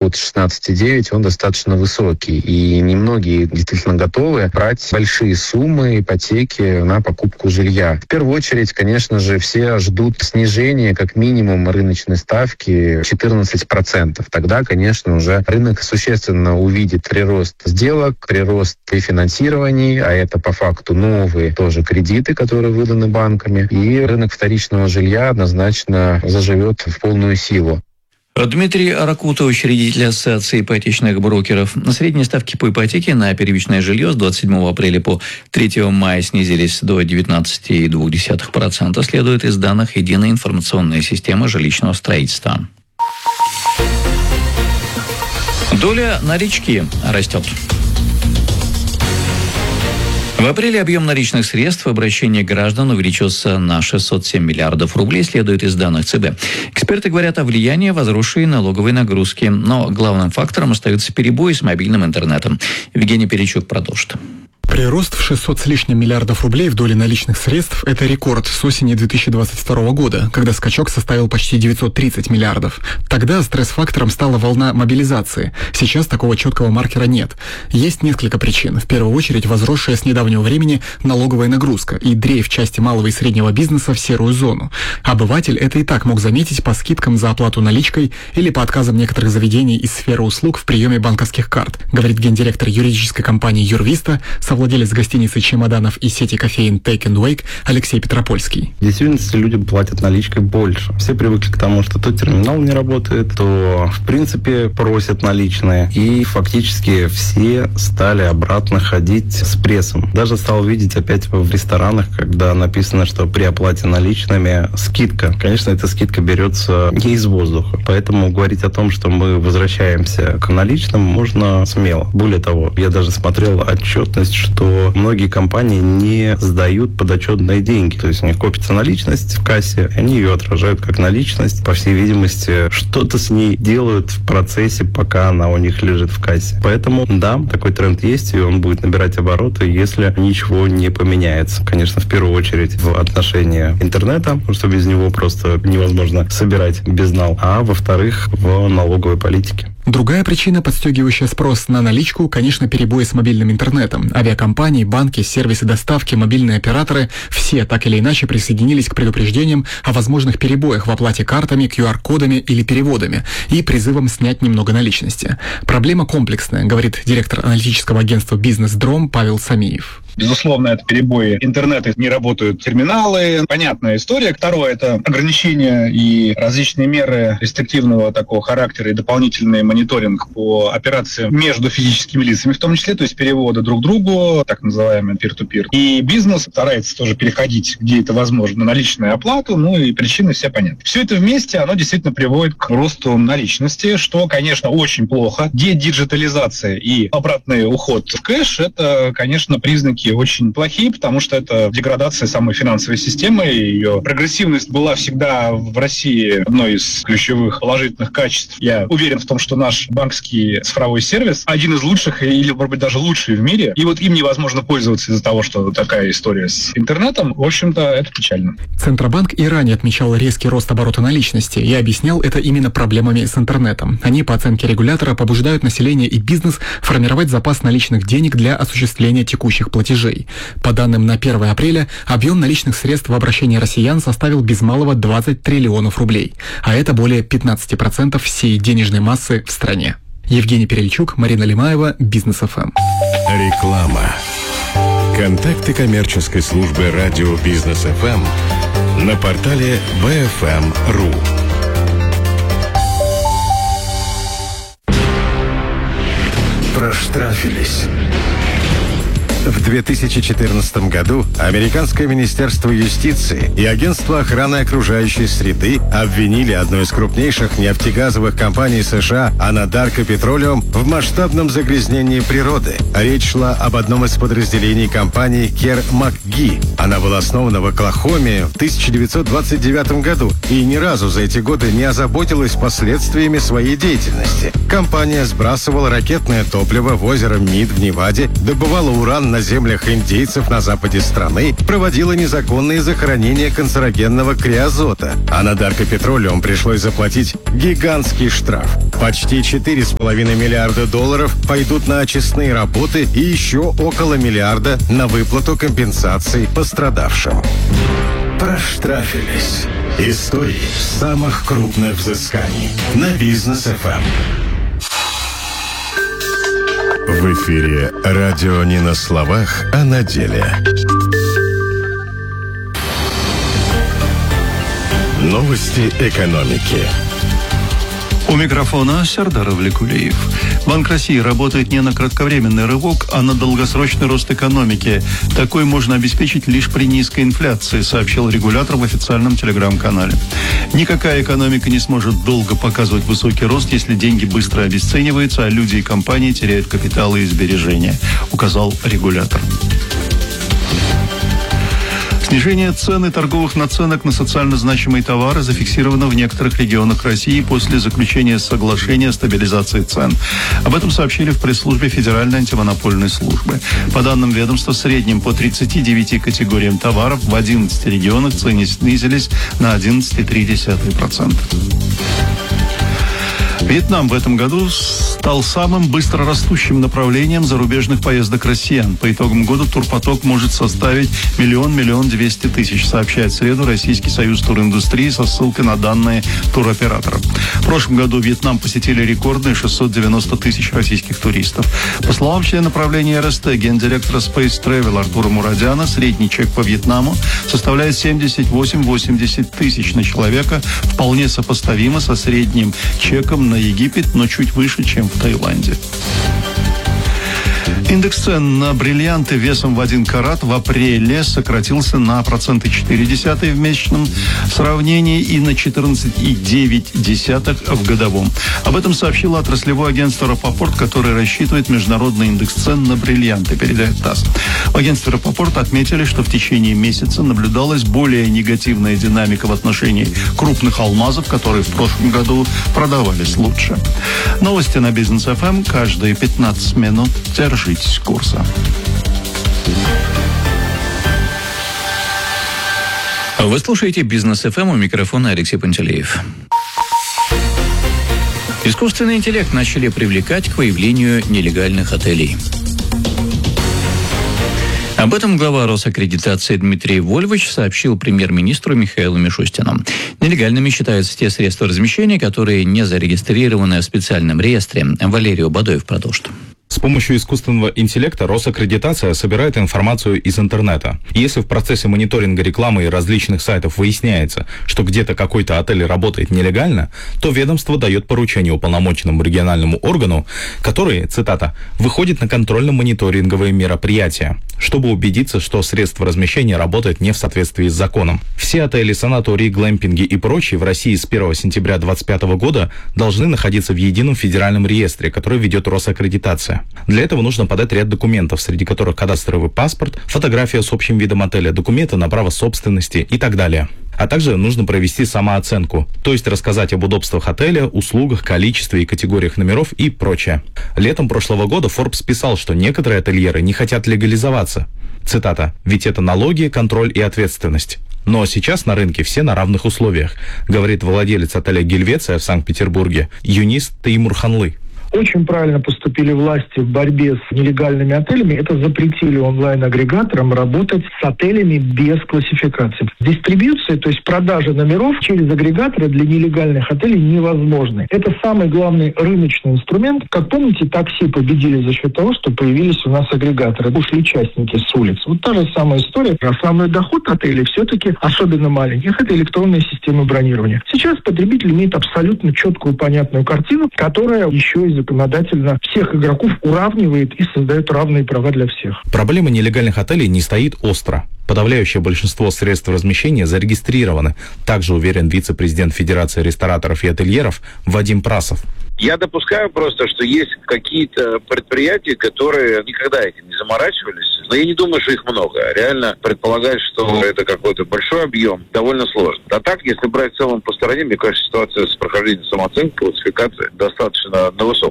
от 16,9, он достаточно высокий. И немногие действительно готовы брать большие суммы ипотеки на покупку жилья. В первую очередь, конечно же, все ждут снижения как минимум рыночной ставки 14%. Тогда, конечно, уже рынок существенно увидит прирост сделок, прирост рефинансирований, а это по факту новые тоже кредиты, которые выданы банками. И рынок вторичного жилья однозначно заживет в полную силу. Дмитрий Аракута, учредитель Ассоциации ипотечных брокеров. Средние ставки по ипотеке на первичное жилье с 27 апреля по 3 мая снизились до 19,2%, следует из данных Единой информационной системы жилищного строительства. Доля налички растет. В апреле объем наличных средств в обращении граждан увеличился на 607 миллиардов рублей, следует из данных ЦБ. Эксперты говорят о влиянии возросшей налоговой нагрузки, но главным фактором остаются перебои с мобильным интернетом. Евгений Перечук продолжит. Прирост в 600 с лишним миллиардов рублей в доле наличных средств – это рекорд с осени 2022 года, когда скачок составил почти 930 миллиардов. Тогда стресс-фактором стала волна мобилизации. Сейчас такого четкого маркера нет. Есть несколько причин. В первую очередь, возросшая с недавнего времени налоговая нагрузка и дрейф части малого и среднего бизнеса в серую зону. Обыватель это и так мог заметить по скидкам за оплату наличкой или по отказам некоторых заведений из сферы услуг в приеме банковских карт, говорит гендиректор юридической компании «Юрвиста», совладелец гостиницы «Чемоданов» и сети кофеин «Take and Wake» Алексей Петропольский. В действительности люди платят наличкой больше. Все привыкли к тому, что то терминал не работает, то в принципе просят наличные. И фактически все стали обратно ходить с прессом. Даже стал видеть опять в ресторанах, когда написано, что при оплате наличными скидка. Конечно, эта скидка берется не из воздуха. Поэтому говорить о том, что мы возвращаемся к наличным, можно смело. Более того, я даже смотрел отчетность, что многие компании не сдают подотчетные деньги. То есть у них копится наличность в кассе, они ее отражают как наличность. По всей видимости, что-то с ней делают в процессе, пока она у них лежит в кассе. Поэтому, да, такой тренд есть, и он будет набирать обороты, если ничего не поменяется. Конечно, в первую очередь в отношении интернета, потому что без него просто невозможно собирать безнал. А во-вторых, в налоговой политике. Другая причина, подстегивающая спрос на наличку, конечно, перебои с мобильным интернетом. Авиакомпании, банки, сервисы доставки, мобильные операторы – все так или иначе присоединились к предупреждениям о возможных перебоях в оплате картами, QR-кодами или переводами и призывам снять немного наличности. Проблема комплексная, говорит директор аналитического агентства «Бизнес-Дром» Павел Самиев. Безусловно, это перебои интернета, не работают терминалы. Понятная история. Второе – это ограничения и различные меры рестриктивного такого характера и дополнительный мониторинг по операциям между физическими лицами, в том числе, то есть переводы друг другу, так называемый peer-to-peer. И бизнес старается тоже переходить, где это возможно, на наличную оплату, и причины все понятны. Все это вместе, оно действительно приводит к росту наличности, что, конечно, очень плохо. Дедиджитализация и обратный уход в кэш – это, конечно, признаки очень плохие, потому что это деградация самой финансовой системы. Ее прогрессивность была всегда в России одной из ключевых положительных качеств. Я уверен в том, что наш банковский цифровой сервис один из лучших или, может быть, даже лучший в мире. И вот им невозможно пользоваться из-за того, что такая история с интернетом. В общем-то, это печально. Центробанк и ранее отмечал резкий рост оборота наличности и объяснял это именно проблемами с интернетом. Они, по оценке регулятора, побуждают население и бизнес формировать запас наличных денег для осуществления текущих платежей. По данным на 1 апреля, объем наличных средств в обращении россиян составил без малого 20 триллионов рублей, а это более 15% всей денежной массы в стране. Евгений Перельчук, Марина Лимаева, Бизнес-ФМ. Реклама. Контакты коммерческой службы радио Бизнес-ФМ на портале bfm.ru. Проштрафились. В 2014 году Американское министерство юстиции и Агентство охраны окружающей среды обвинили одну из крупнейших нефтегазовых компаний США Anadarko Petroleum в масштабном загрязнении природы. Речь шла об одном из подразделений компании Кер МакГи. Она была основана в Оклахоме в 1929 году и ни разу за эти годы не озаботилась последствиями своей деятельности. Компания сбрасывала ракетное топливо в озеро Мид в Неваде, добывала уран на на землях индейцев на западе страны проводила незаконные захоронения канцерогенного криозота, а на Дарко Петролиум пришлось заплатить гигантский штраф. Почти $4,5 миллиарда пойдут на очистные работы и еще около миллиарда на выплату компенсаций пострадавшим. Проштрафились. Истории самых крупных взысканий на Бизнес ФМ. В эфире радио не на словах, а на деле. Новости экономики. У микрофона Сердар Авликулиев. Банк России работает не на кратковременный рывок, а на долгосрочный рост экономики. Такой можно обеспечить лишь при низкой инфляции, сообщил регулятор в официальном телеграм-канале. Никакая экономика не сможет долго показывать высокий рост, если деньги быстро обесцениваются, а люди и компании теряют капиталы и сбережения, указал регулятор. Снижение цен и торговых наценок на социально значимые товары зафиксировано в некоторых регионах России после заключения соглашения о стабилизации цен. Об этом сообщили в пресс-службе Федеральной антимонопольной службы. По данным ведомства, в среднем по 39 категориям товаров в 11 регионах цены снизились на 11,3%. Вьетнам в этом году стал самым быстрорастущим направлением зарубежных поездок россиян. По итогам года турпоток может составить 1 200 000, сообщает в среду Российский союз туриндустрии со ссылкой на данные туроператоров. В прошлом году Вьетнам посетили рекордные 690 000 российских туристов. По словам члена правления РСТ, гендиректора Space Travel Артура Мурадяна, средний чек по Вьетнаму составляет 78-80 тысяч на человека, вполне сопоставимо со средним чеком на Египет, но чуть выше, чем в Таиланде. Индекс цен на бриллианты весом в 1 карат в апреле сократился на 0,4% в месячном сравнении и на 14,9% в годовом. Об этом сообщило отраслевое агентство «Рапопорт», которое рассчитывает международный индекс цен на бриллианты, передает ТАСС. В агентстве «Рапопорт» отметили, что в течение месяца наблюдалась более негативная динамика в отношении крупных алмазов, которые в прошлом году продавались лучше. Новости на Бизнес ФМ каждые 15 минут. Держитесь курса. Вы слушаете Бизнес ФМ, у микрофона Алексей Пантелеев. Искусственный интеллект начали привлекать к появлению нелегальных отелей. Об этом глава Росаккредитации Дмитрий Вольвич сообщил премьер-министру Михаилу Мишустину. Нелегальными считаются те средства размещения, которые не зарегистрированы в специальном реестре. Валерий Бадоев продолжит. С помощью искусственного интеллекта Росаккредитация собирает информацию из интернета. Если в процессе мониторинга рекламы и различных сайтов выясняется, что где-то какой-то отель работает нелегально, то ведомство дает поручение уполномоченному региональному органу, который, цитата, «выходит на контрольно-мониторинговые мероприятия, чтобы убедиться, что средства размещения работают не в соответствии с законом». Все отели, санатории, глэмпинги и прочие в России с 1 сентября 2025 года должны находиться в едином федеральном реестре, который ведет Росаккредитация. Для этого нужно подать ряд документов, среди которых кадастровый паспорт, фотография с общим видом отеля, документы на право собственности и так далее. А также нужно провести самооценку, то есть рассказать об удобствах отеля, услугах, количестве и категориях номеров и прочее. Летом прошлого года Forbes писал, что некоторые ательеры не хотят легализоваться. Цитата, «ведь это налоги, контроль и ответственность». Но сейчас на рынке все на равных условиях, говорит владелец отеля «Гельвеция» в Санкт-Петербурге Юнис Теймурханлы. Очень правильно поступили власти в борьбе с нелегальными отелями. Это запретили онлайн-агрегаторам работать с отелями без классификации. Дистрибьюция, то есть продажа номеров через агрегаторы для нелегальных отелей невозможны. Это самый главный рыночный инструмент. Как помните, такси победили за счет того, что появились у нас агрегаторы. Ушли частники с улиц. Вот та же самая история. Основной доход отелей все-таки, особенно маленьких, это электронная система бронирования. Сейчас потребитель имеет абсолютно четкую, понятную картину, которая еще и законодательно всех игроков уравнивает и создает равные права для всех. Проблема нелегальных отелей не стоит остро. Подавляющее большинство средств размещения зарегистрированы, также уверен вице-президент Федерации рестораторов и ательеров Вадим Прасов. Я допускаю просто, что есть какие-то предприятия, которые никогда этим не заморачивались. Но я не думаю, что их много. Реально предполагать, что это какой-то большой объем, довольно сложно. А так, если брать в целом по стране, мне кажется, ситуация с прохождением самооценки, классификации достаточно на высоком уровне.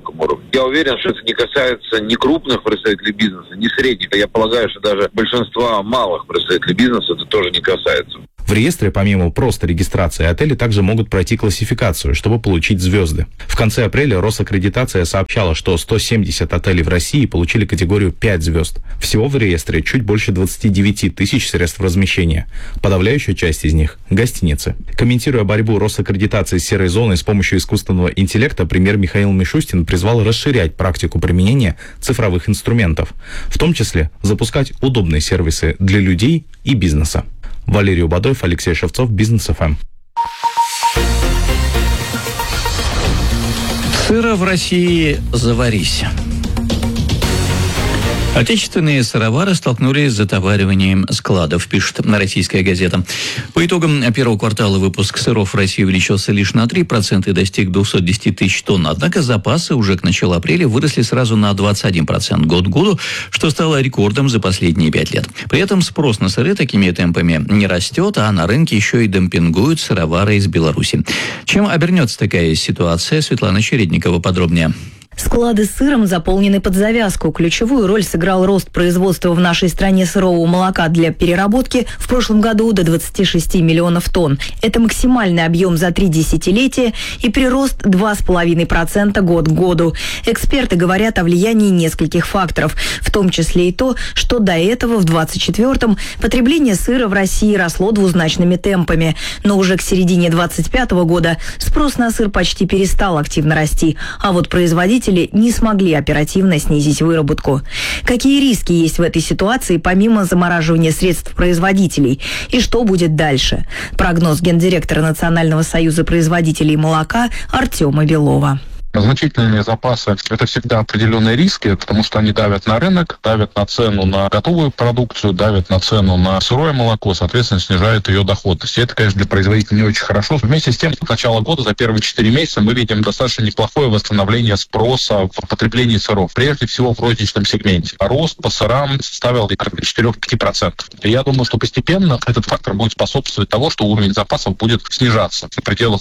Я уверен, что это не касается ни крупных представителей бизнеса, ни средних. Я полагаю, что даже большинства малых представителей бизнеса это тоже не касается. В реестре, помимо просто регистрации, отели также могут пройти классификацию, чтобы получить звезды. В конце апреля Росаккредитация сообщала, что 170 отелей в России получили категорию 5 звезд. Всего в реестре чуть больше 29 тысяч средств размещения. Подавляющая часть из них – гостиницы. Комментируя борьбу Росаккредитации с серой зоной с помощью искусственного интеллекта, премьер Михаил Мишустин призвал расширять практику применения цифровых инструментов, в том числе запускать удобные сервисы для людей и бизнеса. Валерий Убадоев, Алексей Шевцов, Бизнес ФМ. Сыра в России заварись. Отечественные сыровары столкнулись с затовариванием складов, пишет российская газета. По итогам первого квартала выпуск сыров в России увеличился лишь на 3% и достиг 210 тысяч тонн. Однако запасы уже к началу апреля выросли сразу на 21% год к году, что стало рекордом за последние 5 лет. При этом спрос на сыры такими темпами не растет, а на рынке еще и демпингуют сыровары из Беларуси. Чем обернется такая ситуация? Светлана Чередникова подробнее. Склады с сыром заполнены под завязку. Ключевую роль сыграл рост производства в нашей стране сырового молока для переработки в прошлом году до 26 миллионов тонн. Это максимальный объем за 3 десятилетия и прирост 2,5% год к году. Эксперты говорят о влиянии нескольких факторов, в том числе и то, что до этого в 2024-м потребление сыра в России росло двузначными темпами. Но уже к середине 2025 года спрос на сыр почти перестал активно расти, а вот производители не смогли оперативно снизить выработку. Какие риски есть в этой ситуации, помимо замораживания средств производителей? И что будет дальше? Прогноз гендиректора Национального союза производителей молока Артема Белова. Значительные запасы – это всегда определенные риски, потому что они давят на рынок, давят на цену на готовую продукцию, давят на цену на сырое молоко, соответственно, снижают ее доходность. И это, конечно, для производителей не очень хорошо. Вместе с тем, с начала года, за первые 4 месяца, мы видим достаточно неплохое восстановление спроса в потреблении сыров, прежде всего в розничном сегменте. Рост по сырам составил 4-5%. И я думаю, что постепенно этот фактор будет способствовать тому, что уровень запасов будет снижаться. В пределах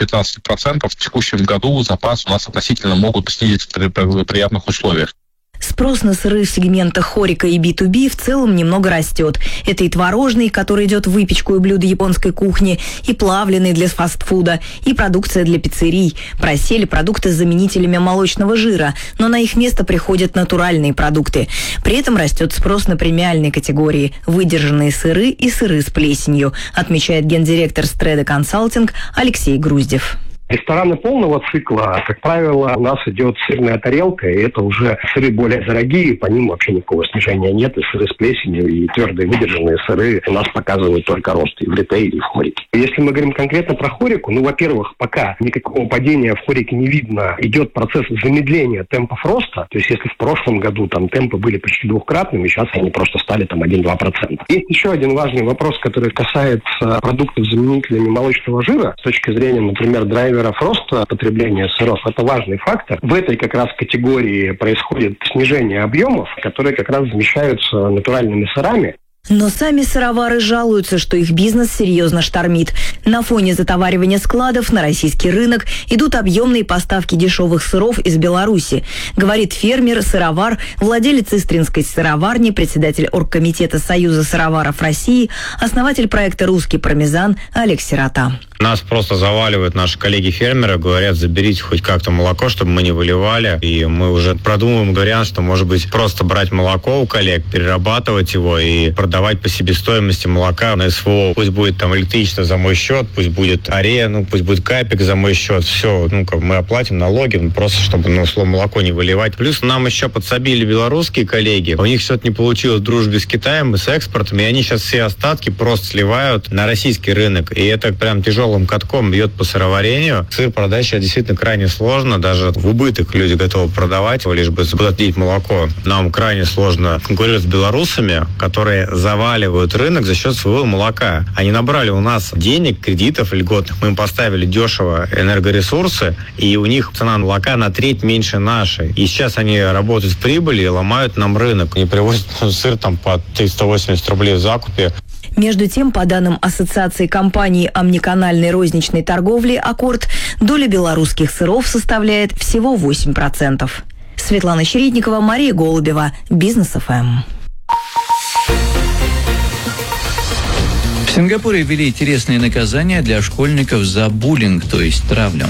10-15% в текущем году запас у нас относительно могут снизиться при приятных условиях. Спрос на сыры в сегментах хорика и B2B в целом немного растет. Это и творожный, который идет в выпечку и блюда японской кухни, и плавленый для фастфуда, и продукция для пиццерий. Просели продукты с заменителями молочного жира, но на их место приходят натуральные продукты. При этом растет спрос на премиальные категории – выдержанные сыры и сыры с плесенью, отмечает гендиректор Стреда Консалтинг Алексей Груздев. Рестораны полного цикла, как правило, у нас идет сырная тарелка, и это уже сыры более дорогие, по ним вообще никакого снижения нет, и сыры с плесенью, и твердые выдержанные сыры у нас показывают только рост и в ритейле, и в хорике. Если мы говорим конкретно про хорику, во-первых, пока никакого падения в хорике не видно, идет процесс замедления темпов роста, то есть если в прошлом году там темпы были почти двухкратными, сейчас они просто стали там 1-2%. Есть еще один важный вопрос, который касается продуктов с заменителями молочного жира, с точки зрения, например, драйвера роста потребления сыров. Это важный фактор. В этой как раз категории происходит снижение объемов, которые как раз замещаются натуральными сырами. Но сами сыровары жалуются, что их бизнес серьезно штормит. На фоне затоваривания складов на российский рынок идут объемные поставки дешевых сыров из Беларуси, говорит фермер-сыровар, владелец Истринской сыроварни, председатель оргкомитета Союза сыроваров России, основатель проекта «Русский пармезан» Олег Сирота. Нас просто заваливают наши коллеги-фермеры, говорят, заберите хоть как-то молоко, чтобы мы не выливали. И мы уже продумываем вариант, что, может быть, просто брать молоко у коллег, перерабатывать его и продавать по себестоимости молока на СВО. Пусть будет там электричество за мой счет, пусть будет АРЕ, пусть будет капик за мой счет. Все, мы оплатим налоги, просто чтобы, молоко не выливать. Плюс нам еще подсобили белорусские коллеги. У них что-то не получилось в дружбе с Китаем и с экспортом, и они сейчас все остатки просто сливают на российский рынок. И это прям тяжелым катком бьет по сыроварению. Сыр продать сейчас действительно крайне сложно. Даже в убыток люди готовы продавать, лишь бы заплатить молоко. Нам крайне сложно конкурировать с белорусами, которые заваливают рынок за счет своего молока. Они набрали у нас денег, кредитов льготных. Мы им поставили дешево энергоресурсы, и у них цена молока на треть меньше нашей. И сейчас они работают в прибыли и ломают нам рынок. Они привозят сыр там по 380 рублей в закупе. Между тем, по данным Ассоциации компаний омниканальной розничной торговли «Аккорд», доля белорусских сыров составляет всего 8%. Светлана Чередникова, Мария Голубева. Бизнес ФМ. В Сингапуре ввели интересные наказания для школьников за буллинг, то есть травлю.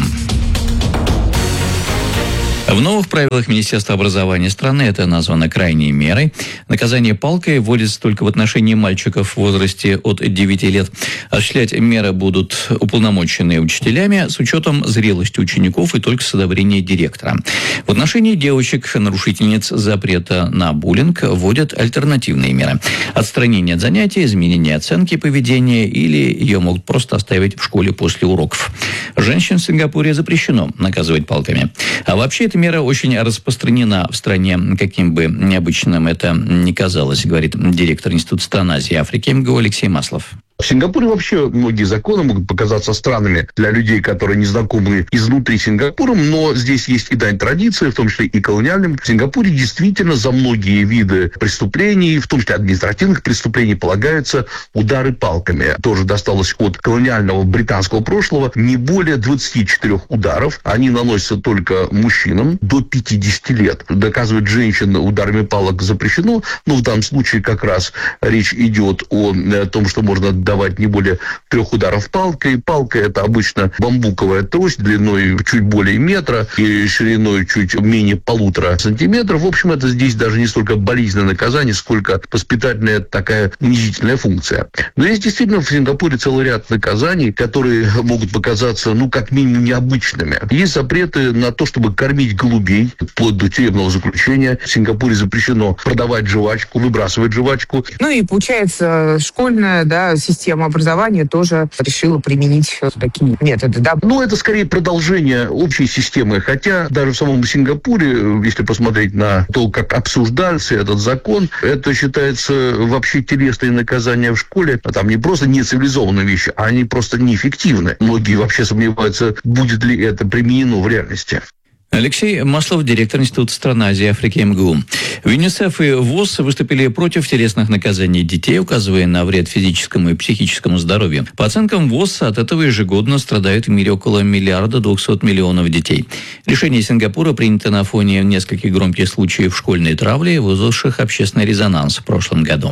В новых правилах Министерства образования страны это названо крайней мерой. Наказание палкой вводится только в отношении мальчиков в возрасте от 9 лет. Осуществлять меры будут уполномоченные учителями с учетом зрелости учеников и только с одобрения директора. В отношении девочек, нарушительниц запрета на буллинг, вводят альтернативные меры. Отстранение от занятий, изменение оценки поведения или ее могут просто оставить в школе после уроков. Женщин в Сингапуре запрещено наказывать палками. А вообще эта мера очень распространена в стране, каким бы необычным это ни казалось, говорит директор Института стан-Азии и Африки МГУ Алексей Маслов. В Сингапуре вообще многие законы могут показаться странными для людей, которые не знакомы изнутри Сингапуром, но здесь есть и дань традиции, в том числе и колониальным. В Сингапуре действительно за многие виды преступлений, в том числе административных преступлений, полагаются удары палками. Тоже досталось от колониального британского прошлого. Не более 24 ударов. Они наносятся только мужчинам до 50 лет. Доказывать женщин ударами палок запрещено, но в данном случае как раз речь идет о том, что можно давать не более 3 ударов палкой. Палка – это обычно бамбуковая трость длиной чуть более метра и шириной чуть менее 1,5 сантиметров. В общем, это здесь даже не столько болезненное наказание, сколько воспитательная такая унизительная функция. Но есть действительно в Сингапуре целый ряд наказаний, которые могут показаться, как минимум необычными. Есть запреты на то, чтобы кормить голубей, вплоть до тюремного заключения. В Сингапуре запрещено продавать жвачку, выбрасывать жвачку. И получается, школьная, система образования тоже решила применить такие методы, Это скорее продолжение общей системы, хотя даже в самом Сингапуре, если посмотреть на то, как обсуждался этот закон, это считается вообще телесные наказания в школе, там не просто нецивилизованные вещи, а они просто неэффективны. Многие вообще сомневаются, будет ли это применено в реальности. Алексей Маслов, директор Института стан-Азии и Африки МГУ. В ЮНИСЕФ и ВОЗ выступили против телесных наказаний детей, указывая на вред физическому и психическому здоровью. По оценкам ВОЗ, от этого ежегодно страдают в мире около 1 200 000 000 детей. Решение Сингапура принято на фоне нескольких громких случаев школьной травли, вызвавших общественный резонанс в прошлом году.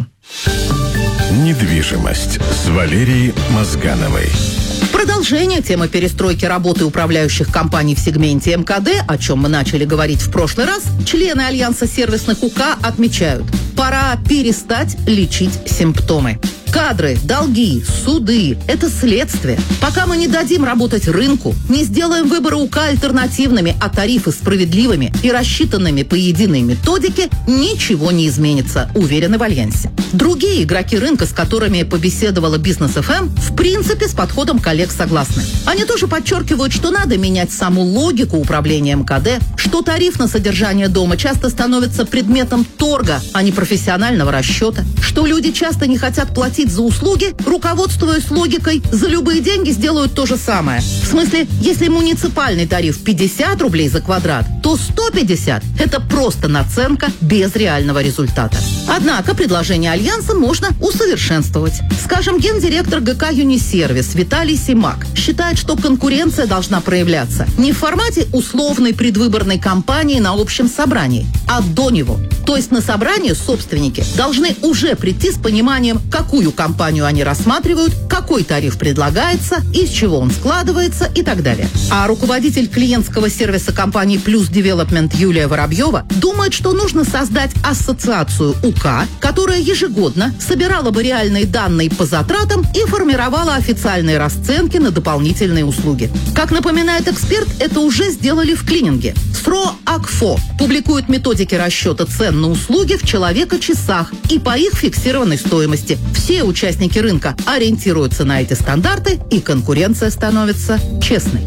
Недвижимость с Валерией Мозгановой. Продолжение темы перестройки работы управляющих компаний в сегменте МКД, о чем мы начали говорить в прошлый раз, члены Альянса сервисных УК отмечают: пора перестать лечить симптомы. Кадры, долги, суды – это следствие. Пока мы не дадим работать рынку, не сделаем выборы УК альтернативными, а тарифы справедливыми и рассчитанными по единой методике, ничего не изменится, уверены в Альянсе. Другие игроки рынка, с которыми побеседовала Бизнес ФМ, в принципе с подходом коллег согласны. Они тоже подчеркивают, что надо менять саму логику управления МКД, что тариф на содержание дома часто становится предметом торга, а не профессионального расчета, что люди часто не хотят платить за услуги, руководствуясь логикой, за любые деньги сделают то же самое. В смысле, если муниципальный тариф 50 рублей за квадрат, то 150 – это просто наценка без реального результата. Однако предложение Альянса можно усовершенствовать. Скажем, гендиректор ГК «Юнисервис» Виталий Симак считает, что конкуренция должна проявляться не в формате условной предвыборной кампании на общем собрании, а до него. То есть на собрание собственники должны уже прийти с пониманием, какую компанию они рассматривают, какой тариф предлагается, из чего он складывается и так далее. А руководитель клиентского сервиса компании «Плюс Девелопмент» Юлия Воробьева думает, что нужно создать ассоциацию УК, которая ежегодно собирала бы реальные данные по затратам и формировала официальные расценки на дополнительные услуги. Как напоминает эксперт, это уже сделали в клининге. СРО АКФО публикует методики расчета цен на услуги в человека-часах и по их фиксированной стоимости. Все участники рынка ориентируются на эти стандарты, и конкуренция становится честной.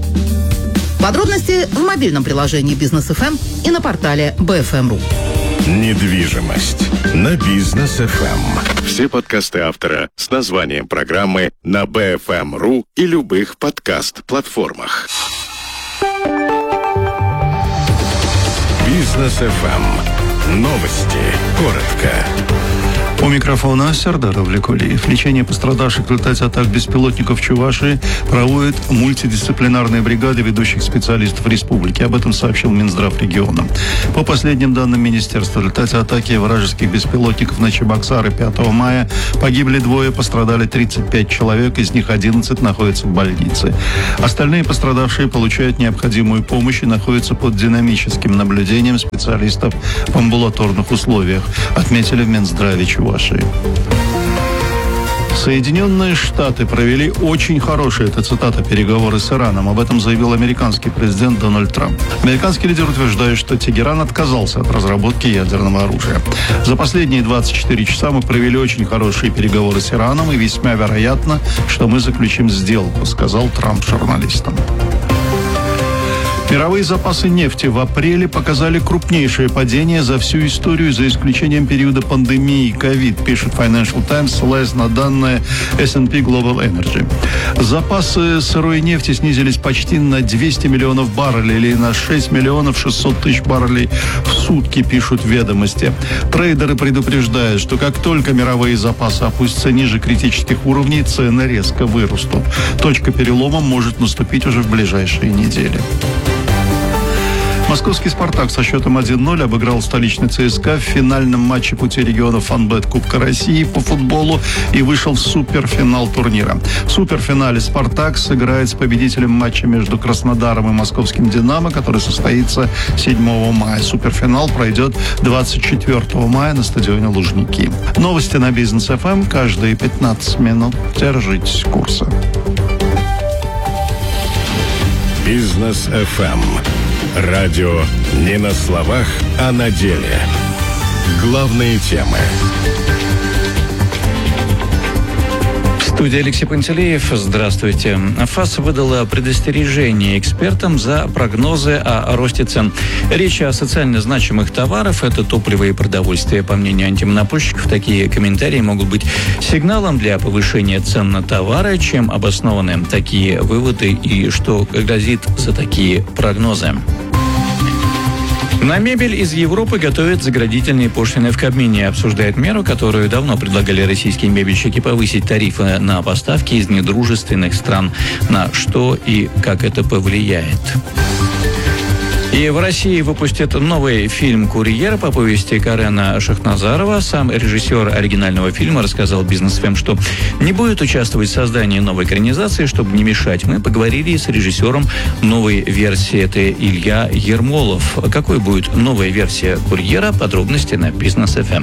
Подробности в мобильном приложении Бизнес ФМ и на портале BFM.ru. Недвижимость на Бизнес ФМ. Все подкасты автора с названием программы на BFM.ru и любых подкаст-платформах. Бизнес ФМ. Новости. Коротко. У микрофона Сердар Авлекулиев. Лечение пострадавших в результате атак беспилотников в Чувашии проводят мультидисциплинарные бригады ведущих специалистов республики. Об этом сообщил Минздрав региона. По последним данным министерства, в результате атаки вражеских беспилотников на Чебоксары 5 мая погибли 2, пострадали 35 человек, из них 11 находятся в больнице. Остальные пострадавшие получают необходимую помощь и находятся под динамическим наблюдением специалистов в амбулаторных условиях, отметили в Минздраве Чувашии. Соединенные Штаты провели очень хорошие, это цитата, переговоры с Ираном. Об этом заявил американский президент Дональд Трамп. Американский лидер утверждает, что Тегеран отказался от разработки ядерного оружия. За последние 24 часа мы провели очень хорошие переговоры с Ираном, и весьма вероятно, что мы заключим сделку, сказал Трамп журналистам. Мировые запасы нефти в апреле показали крупнейшее падение за всю историю, за исключением периода пандемии COVID, пишет Financial Times, ссылаясь на данные S&P Global Energy. Запасы сырой нефти снизились почти на 200 миллионов баррелей или на 6 миллионов 600 тысяч баррелей в сутки, пишут ведомости. Трейдеры предупреждают, что как только мировые запасы опустятся ниже критических уровней, цены резко вырастут. Точка перелома может наступить уже в ближайшие недели. Московский «Спартак» со счетом 1-0 обыграл столичный ЦСКА в финальном матче пути регионов «Фанбет» Кубка России по футболу и вышел в суперфинал турнира. В суперфинале «Спартак» сыграет с победителем матча между Краснодаром и московским «Динамо», который состоится 7 мая. Суперфинал пройдет 24 мая на стадионе Лужники. Новости на Бизнес ФМ каждые 15 минут. Держитесь курса. Бизнес ФМ. Радио не на словах, а на деле. Главные темы. В студии Алексей Пантелеев. Здравствуйте. ФАС выдала предостережение экспертам за прогнозы о росте цен. Речь о социально значимых товарах. Это топливо и продовольствие. По мнению антимонопольщиков, такие комментарии могут быть сигналом для повышения цен на товары. Чем обоснованы такие выводы и что грозит за такие прогнозы? На мебель из Европы готовят заградительные пошлины в Кабмине. Обсуждает меру, которую давно предлагали российские мебельщики, повысить тарифы на поставки из недружественных стран. На что и как это повлияет? И в России выпустят новый фильм «Курьер» по повести Карена Шахназарова. Сам режиссер оригинального фильма рассказал Бизнес ФМ, что не будет участвовать в создании новой экранизации, чтобы не мешать. Мы поговорили с режиссером новой версии. Это Илья Ермолов. Какой будет новая версия «Курьера»? Подробности на Бизнес ФМ.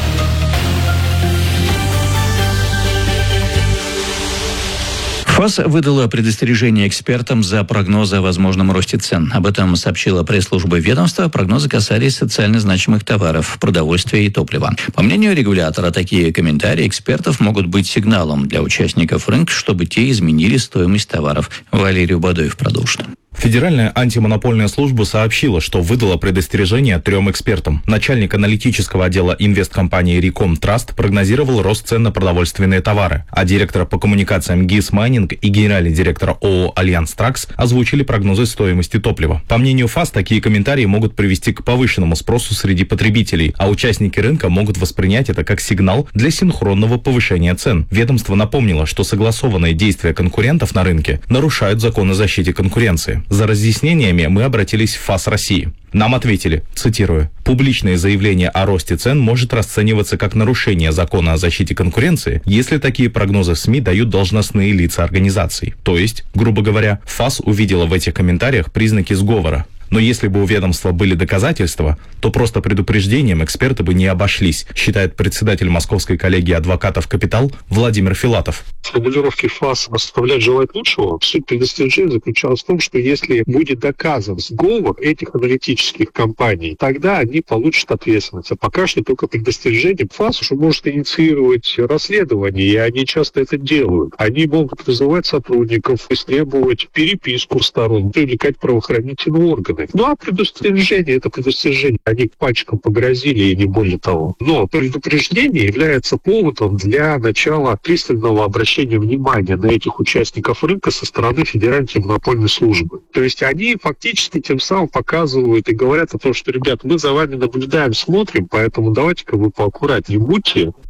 ФАС выдала предостережение экспертам за прогнозы о возможном росте цен. Об этом сообщила пресс-служба ведомства. Прогнозы касались социально значимых товаров, продовольствия и топлива. По мнению регулятора, такие комментарии экспертов могут быть сигналом для участников рынка, чтобы те изменили стоимость товаров. Валерий Убадоев продолжит. Федеральная антимонопольная служба сообщила, что выдала предостережение 3 экспертам. Начальник аналитического отдела инвесткомпании Recom Trust прогнозировал рост цен на продовольственные товары, а директор по коммуникациям ГИС Майнинг и генеральный директор ООО Альянс Тракс озвучили прогнозы стоимости топлива. По мнению ФАС, такие комментарии могут привести к повышенному спросу среди потребителей, а участники рынка могут воспринять это как сигнал для синхронного повышения цен. Ведомство напомнило, что согласованные действия конкурентов на рынке нарушают закон о защите конкуренции. За разъяснениями мы обратились в ФАС России. Нам ответили, цитирую, «Публичное заявление о росте цен может расцениваться как нарушение закона о защите конкуренции, если такие прогнозы в СМИ дают должностные лица организаций». То есть, грубо говоря, ФАС увидела в этих комментариях признаки сговора. Но если бы у ведомства были доказательства, то просто предупреждением эксперты бы не обошлись, считает председатель Московской коллегии адвокатов «Капитал» Владимир Филатов. Формулировки ФАС оставляют желать лучшего. Суть предостережения заключалась в том, что если будет доказан сговор этих аналитических компаний, тогда они получат ответственность. А пока что только предостережение. ФАС уже может инициировать расследование, и они часто это делают. Они могут вызывать сотрудников, требовать переписку сторон, привлекать правоохранительные органы. Ну а предостережение — это предостережение. Они пальчиком погрозили, и не более того. Но предупреждение является поводом для начала пристального обращения внимания на этих участников рынка со стороны Федеральной антимонопольной службы. То есть они фактически тем самым показывают и говорят о том, что, ребят, мы за вами наблюдаем, смотрим, поэтому давайте-ка вы поаккуратнее будьте.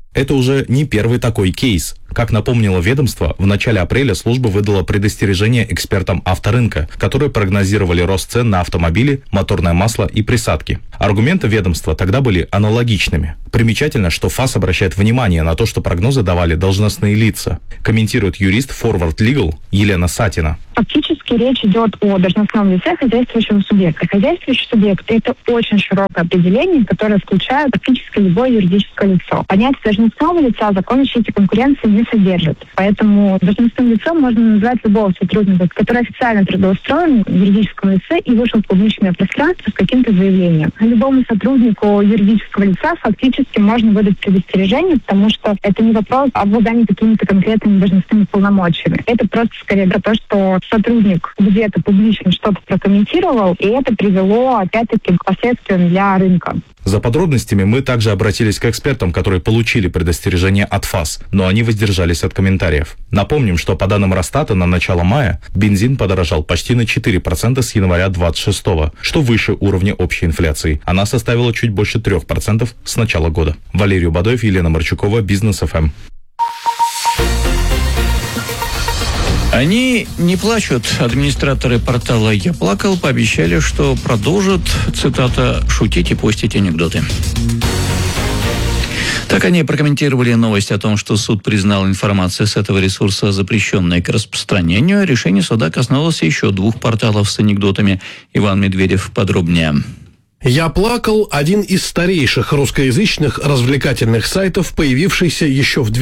Это уже не первый такой кейс. Как напомнило ведомство, в начале апреля служба выдала предостережение экспертам авторынка, которые прогнозировали рост цен на автомобили, моторное масло и присадки. Аргументы ведомства тогда были аналогичными. Примечательно, что ФАС обращает внимание на то, что прогнозы давали должностные лица, комментирует юрист Forward Legal Елена Сатина. Фактически речь идет о должностном лице хозяйствующего субъекта. Хозяйствующий субъект – это очень широкое определение, которое включает практически любое юридическое лицо. Понятие должностного лица закон о защите конкуренции не содержит. Поэтому должностным лицом можно назвать любого сотрудника, который официально трудоустроен в юридическом лице и вышел в публичное пространство с каким-то заявлением. Любому сотруднику юридического лица фактически можно выдать предостережение, потому что это не вопрос об обладании какими-то конкретными должностными полномочиями. Это просто скорее про то, что сотрудник где-то публично что-то прокомментировал, и это привело, опять-таки, к последствиям для рынка. За подробностями мы также обратились к экспертам, которые получили предостережение от ФАС, но они воздержались от комментариев. Напомним, что по данным Росстата на начало мая бензин подорожал почти на 4% с января 26-го, что выше уровня общей инфляции. Она составила чуть больше 3% с начала года. Валерий Бадоев, Елена Марчукова, Бизнес ФМ. Они не плачут. Администраторы портала «Я плакал» пообещали, что продолжат, цитата, «шутить и постить анекдоты». Так они прокомментировали новость о том, что суд признал информацию с этого ресурса запрещенной к распространению. Решение суда коснулось еще 2 порталов с анекдотами. Иван Медведев подробнее. «Я плакал» – один из старейших русскоязычных развлекательных сайтов, появившийся еще в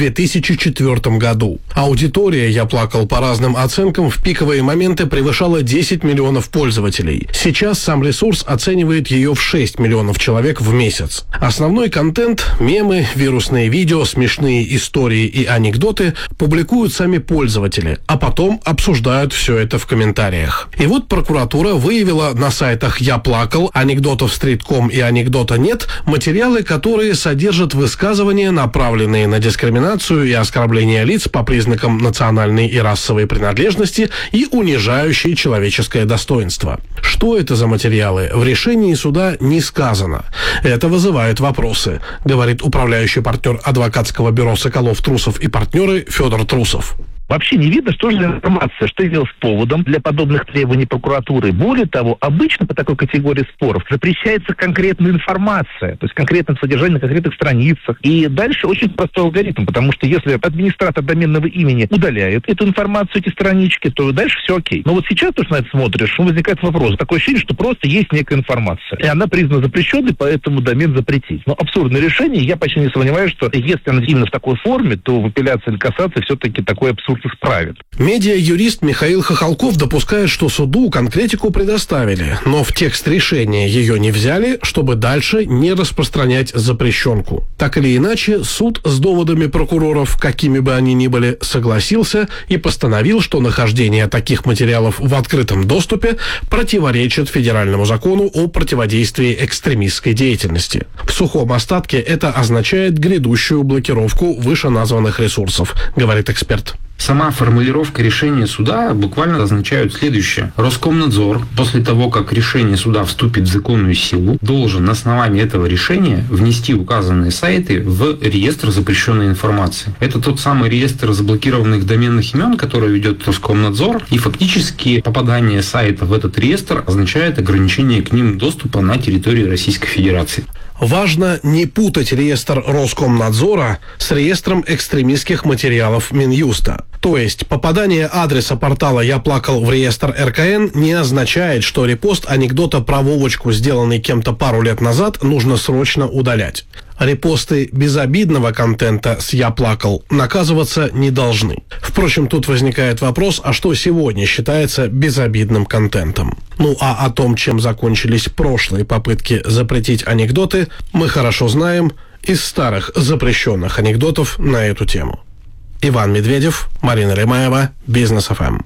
2004 году. Аудитория «Я плакал» по разным оценкам в пиковые моменты превышала 10 миллионов пользователей. Сейчас сам ресурс оценивает ее в 6 миллионов человек в месяц. Основной контент – мемы, вирусные видео, смешные истории и анекдоты – публикуют сами пользователи, а потом обсуждают все это в комментариях. И вот прокуратура выявила на сайтах «Я плакал», анекдотов Стрит.ком и анекдота нет материалы, которые содержат высказывания, направленные на дискриминацию и оскорбление лиц по признакам национальной и расовой принадлежности и унижающие человеческое достоинство. Что это за материалы, в решении суда не сказано. Это вызывает вопросы, говорит управляющий партнер адвокатского бюро «Соколов, Трусов и партнеры» Федор Трусов. Вообще не видно, что же за информация, что явилось поводом для подобных требований прокуратуры. Более того, обычно по такой категории споров запрещается конкретная информация, то есть конкретное содержание на конкретных страницах. И дальше очень простой алгоритм, потому что если администратор доменного имени удаляет эту информацию, эти странички, то дальше все окей. Но вот сейчас, то, что на это смотришь, возникает вопрос. Такое ощущение, что просто есть некая информация. И она признана запрещенной, поэтому домен запретить. Но абсурдное решение, я почти не сомневаюсь, что если она именно в такой форме, то в апелляции или кассации все-таки такой абсурд исправит. Медиа-юрист Михаил Хохолков допускает, что суду конкретику предоставили, но в текст решения ее не взяли, чтобы дальше не распространять запрещенку. Так или иначе, суд с доводами прокуроров, какими бы они ни были, согласился и постановил, что нахождение таких материалов в открытом доступе противоречит федеральному закону о противодействии экстремистской деятельности. В сухом остатке это означает грядущую блокировку вышеназванных ресурсов, говорит эксперт. Сама формулировка решения суда буквально означает следующее. Роскомнадзор, после того, как решение суда вступит в законную силу, должен на основании этого решения внести указанные сайты в реестр запрещенной информации. Это тот самый реестр заблокированных доменных имен, который ведет Роскомнадзор, и фактически попадание сайта в этот реестр означает ограничение к ним доступа на территории Российской Федерации. Важно не путать реестр Роскомнадзора с реестром экстремистских материалов Минюста. То есть попадание адреса портала «Я плакал» в реестр РКН не означает, что репост анекдота про Вовочку, сделанный кем-то пару лет назад, нужно срочно удалять. Репосты безобидного контента с «Я плакал» наказываться не должны. Впрочем, тут возникает вопрос, а что сегодня считается безобидным контентом? Ну а о том, чем закончились прошлые попытки запретить анекдоты, мы хорошо знаем из старых запрещенных анекдотов на эту тему. Иван Медведев, Марина Лемаева, Бизнес ФМ.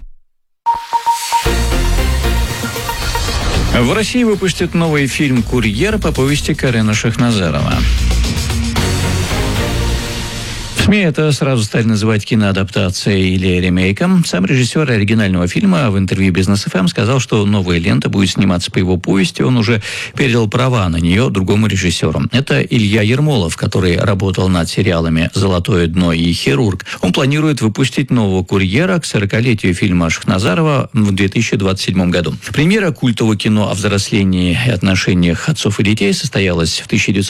В России выпустят новый фильм «Курьер» по повести Карена Шахназарова. В СМИ это сразу стали называть киноадаптацией или ремейком. Сам режиссер оригинального фильма в интервью Business FM сказал, что новая лента будет сниматься по его повести. Он уже передал права на нее другому режиссеру. Это Илья Ермолов, который работал над сериалами «Золотое дно» и «Хирург». Он планирует выпустить нового «Курьера» к 40-летию фильма Шахназарова в 2027 году. Премьера культового кино о взрослении и отношениях отцов и детей состоялась в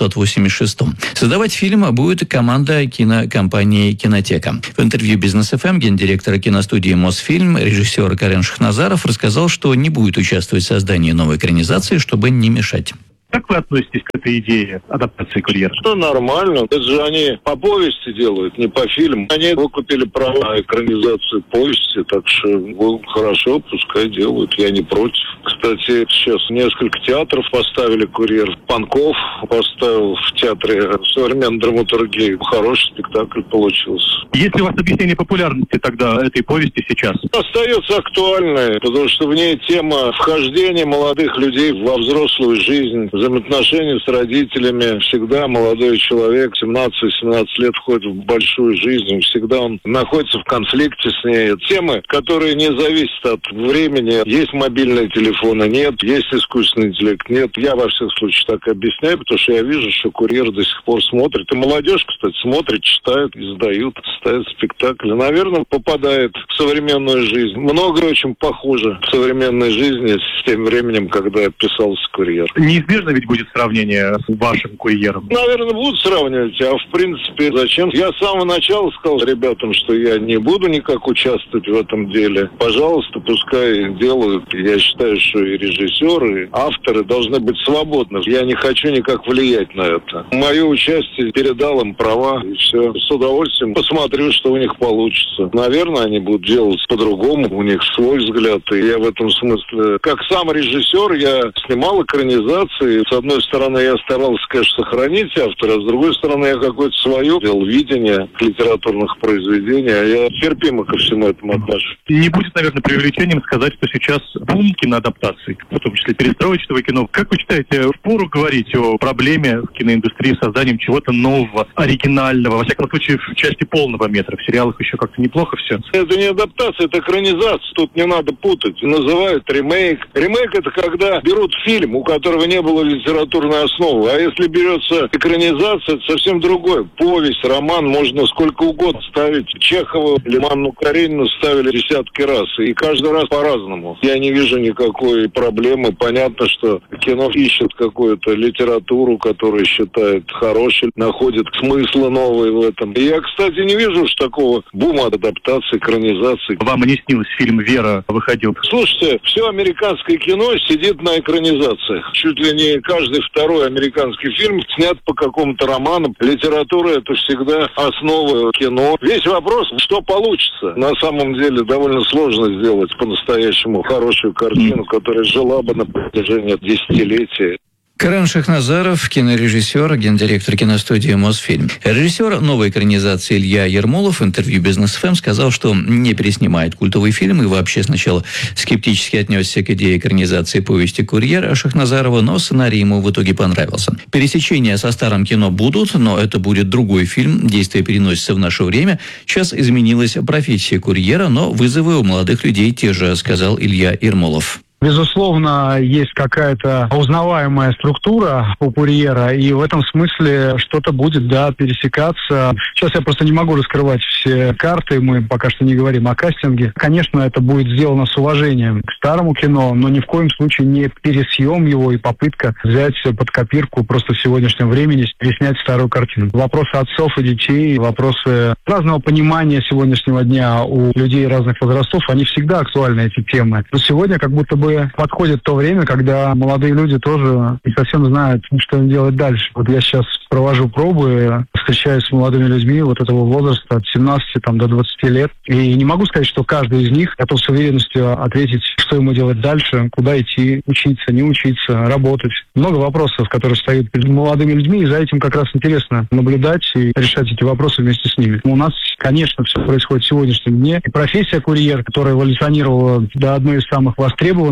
1986. Создавать фильм будет команда кинокомпании «Кинотека». В интервью Business FM гендиректора киностудии «Мосфильм» режиссер Карен Шахназаров рассказал, что не будет участвовать в создании новой экранизации, чтобы не мешать. Как вы относитесь к этой идее адаптации «Курьера»? Ну, нормально. Это же они по повести делают, не по фильму. Они выкупили права на экранизацию повести, так что хорошо, пускай делают. Я не против. Кстати, сейчас несколько театров поставили «Курьер». Панков поставил в театре современной драматургии. Хороший спектакль получился. Есть ли у вас объяснение популярности тогда этой повести сейчас? Остается актуальной, потому что в ней тема вхождения молодых людей во взрослую жизнь, взаимоотношения с родителями. Всегда молодой человек, 17-18 лет, входит в большую жизнь. Всегда он находится в конфликте с ней. Темы, которые не зависят от времени. Есть мобильные телефоны, нет. Есть искусственный интеллект, нет. Я во всех случаях так объясняю, потому что я вижу, что «Курьер» до сих пор смотрит. И молодежь, кстати, смотрит, читает, издают, ставят спектакли. Наверное, попадает в современную жизнь. Многое очень похоже в современной жизни с тем временем, когда писался «Курьер». Неизбежно ведь будет сравнение с вашим «Курьером». Наверное, будут сравнивать, а в принципе зачем? Я с самого начала сказал ребятам, что я не буду никак участвовать в этом деле. Пожалуйста, пускай делают. Я считаю, что и режиссеры, и авторы должны быть свободны. Я не хочу никак влиять на это. Мое участие передал им права, и все. С удовольствием посмотрю, что у них получится. Наверное, они будут делать по-другому. У них свой взгляд. И я в этом смысле, как сам режиссер, я снимал экранизацию. С одной стороны, я старался, конечно, сохранить автора, а с другой стороны, я какое-то свое делал видение литературных произведений, а я терпимо ко всему этому отношусь. Не будет, наверное, преувеличением сказать, что сейчас бум киноадаптаций, в том числе перестроечного кино. Как вы считаете, впору говорить о проблеме в киноиндустрии с созданием чего-то нового, оригинального, во всяком случае, в части полного метра? В сериалах еще как-то неплохо все. Это не адаптация, это экранизация. Тут не надо путать. Называют ремейк. Ремейк — это когда берут фильм, у которого не было литературной основы. А если берется экранизация, это совсем другое. Повесть, роман можно сколько угодно ставить. Чехова или Анну Каренину ставили десятки раз. И каждый раз по-разному. Я не вижу никакой проблемы. Понятно, что кино ищет какую-то литературу, которую считает хорошей, находит смыслы новые в этом. И я, кстати, не вижу уж такого бума адаптации, экранизации. Вам и не снилось, фильм «Вера» выходил? Слушайте, все американское кино сидит на экранизациях. Чуть ли не каждый второй американский фильм снят по какому-то роману. Литература — это всегда основа кино. Весь вопрос, что получится. На самом деле довольно сложно сделать по-настоящему хорошую картину, которая жила бы на протяжении десятилетий. Карен Шахназаров, кинорежиссер, гендиректор киностудии «Мосфильм». Режиссер новой экранизации Илья Ермолов в интервью Business FM сказал, что не переснимает культовый фильм и вообще сначала скептически отнесся к идее экранизации повести «Курьер» Шахназарова, но сценарий ему в итоге понравился. Пересечения со старым кино будут, но это будет другой фильм. Действие переносится в наше время. Сейчас изменилась профессия курьера, но вызовы у молодых людей те же, сказал Илья Ермолов. Безусловно, есть какая-то узнаваемая структура у «Курьера», и в этом смысле что-то будет, да, пересекаться. Сейчас я просто не могу раскрывать все карты, мы пока что не говорим о кастинге. Конечно, это будет сделано с уважением к старому кино, но ни в коем случае не пересъем его и попытка взять под копирку просто в сегодняшнем времени переснять старую картину. Вопросы отцов и детей, вопросы разного понимания сегодняшнего дня у людей разных возрастов, они всегда актуальны, эти темы. Но сегодня как будто бы подходит то время, когда молодые люди тоже не совсем знают, что им делать дальше. Вот я сейчас провожу пробы, встречаюсь с молодыми людьми вот этого возраста от 17 до 20 лет. И не могу сказать, что каждый из них готов с уверенностью ответить, что ему делать дальше, куда идти, учиться, не учиться, работать. Много вопросов, которые стоят перед молодыми людьми, и за этим как раз интересно наблюдать и решать эти вопросы вместе с ними. У нас, конечно, все происходит в сегодняшнем дне. И профессия курьер, которая эволюционировала до одной из самых востребованных,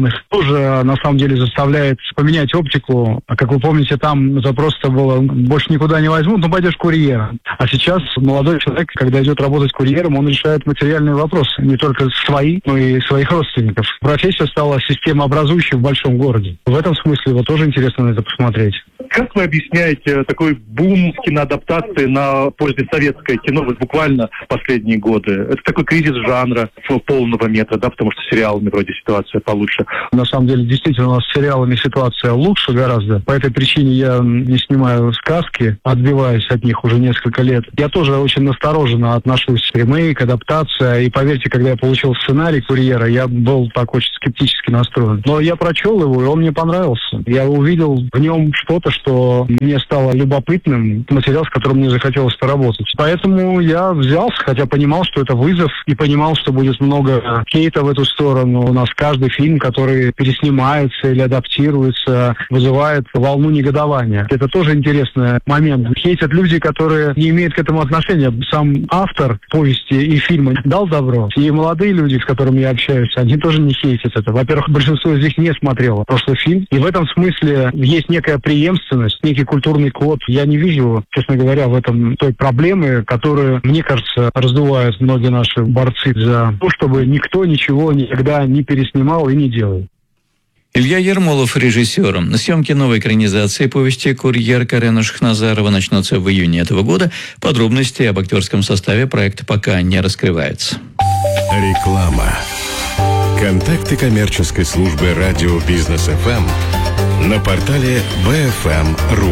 данных тоже, на самом деле, заставляет поменять оптику. Как вы помните, там это просто было «больше никуда не возьмут, но пойдешь курьером». А сейчас молодой человек, когда идет работать курьером, он решает материальные вопросы. Не только свои, но и своих родственников. Профессия стала системообразующей в большом городе. В этом смысле вот тоже интересно на это посмотреть. Как вы объясняете такой бум киноадаптации на позднесоветское кино вот буквально в последние годы? Это такой кризис жанра полного метра, да, потому что с сериалами вроде ситуация получше. На самом деле, действительно, у нас с сериалами ситуация лучше гораздо. По этой причине я не снимаю сказки, отбиваюсь от них уже несколько лет. Я тоже очень настороженно отношусь к ремейк, адаптация. И поверьте, когда я получил сценарий «Курьера», я был так очень скептически настроен. Но я прочел его, и он мне понравился. Я увидел в нем что-то, что мне стало любопытным, материал, с которым мне захотелось поработать. Поэтому я взялся, хотя понимал, что это вызов, и понимал, что будет много хейта в эту сторону. У нас каждый фильм, который переснимается или адаптируется, вызывает волну негодования. Это тоже интересный момент. Хейтят люди, которые не имеют к этому отношения. Сам автор повести и фильма дал добро. И молодые люди, с которыми я общаюсь, они тоже не хейтят это. Во-первых, большинство из них не смотрело прошлый фильм. И в этом смысле есть некая преемственность, некий культурный код. Я не вижу, честно говоря, в этом той проблемы, которую, мне кажется, раздувают многие наши борцы за то, чтобы никто ничего никогда не переснимал и не делал. Илья Ермолов, режиссер. Съемки новой экранизации повести «Курьер» Карена Шахназарова начнутся в июне этого года. Подробности об актерском составе проекта пока не раскрываются. Реклама. Контакты коммерческой службы радио «Бизнес ФМ» на портале bfm.ru.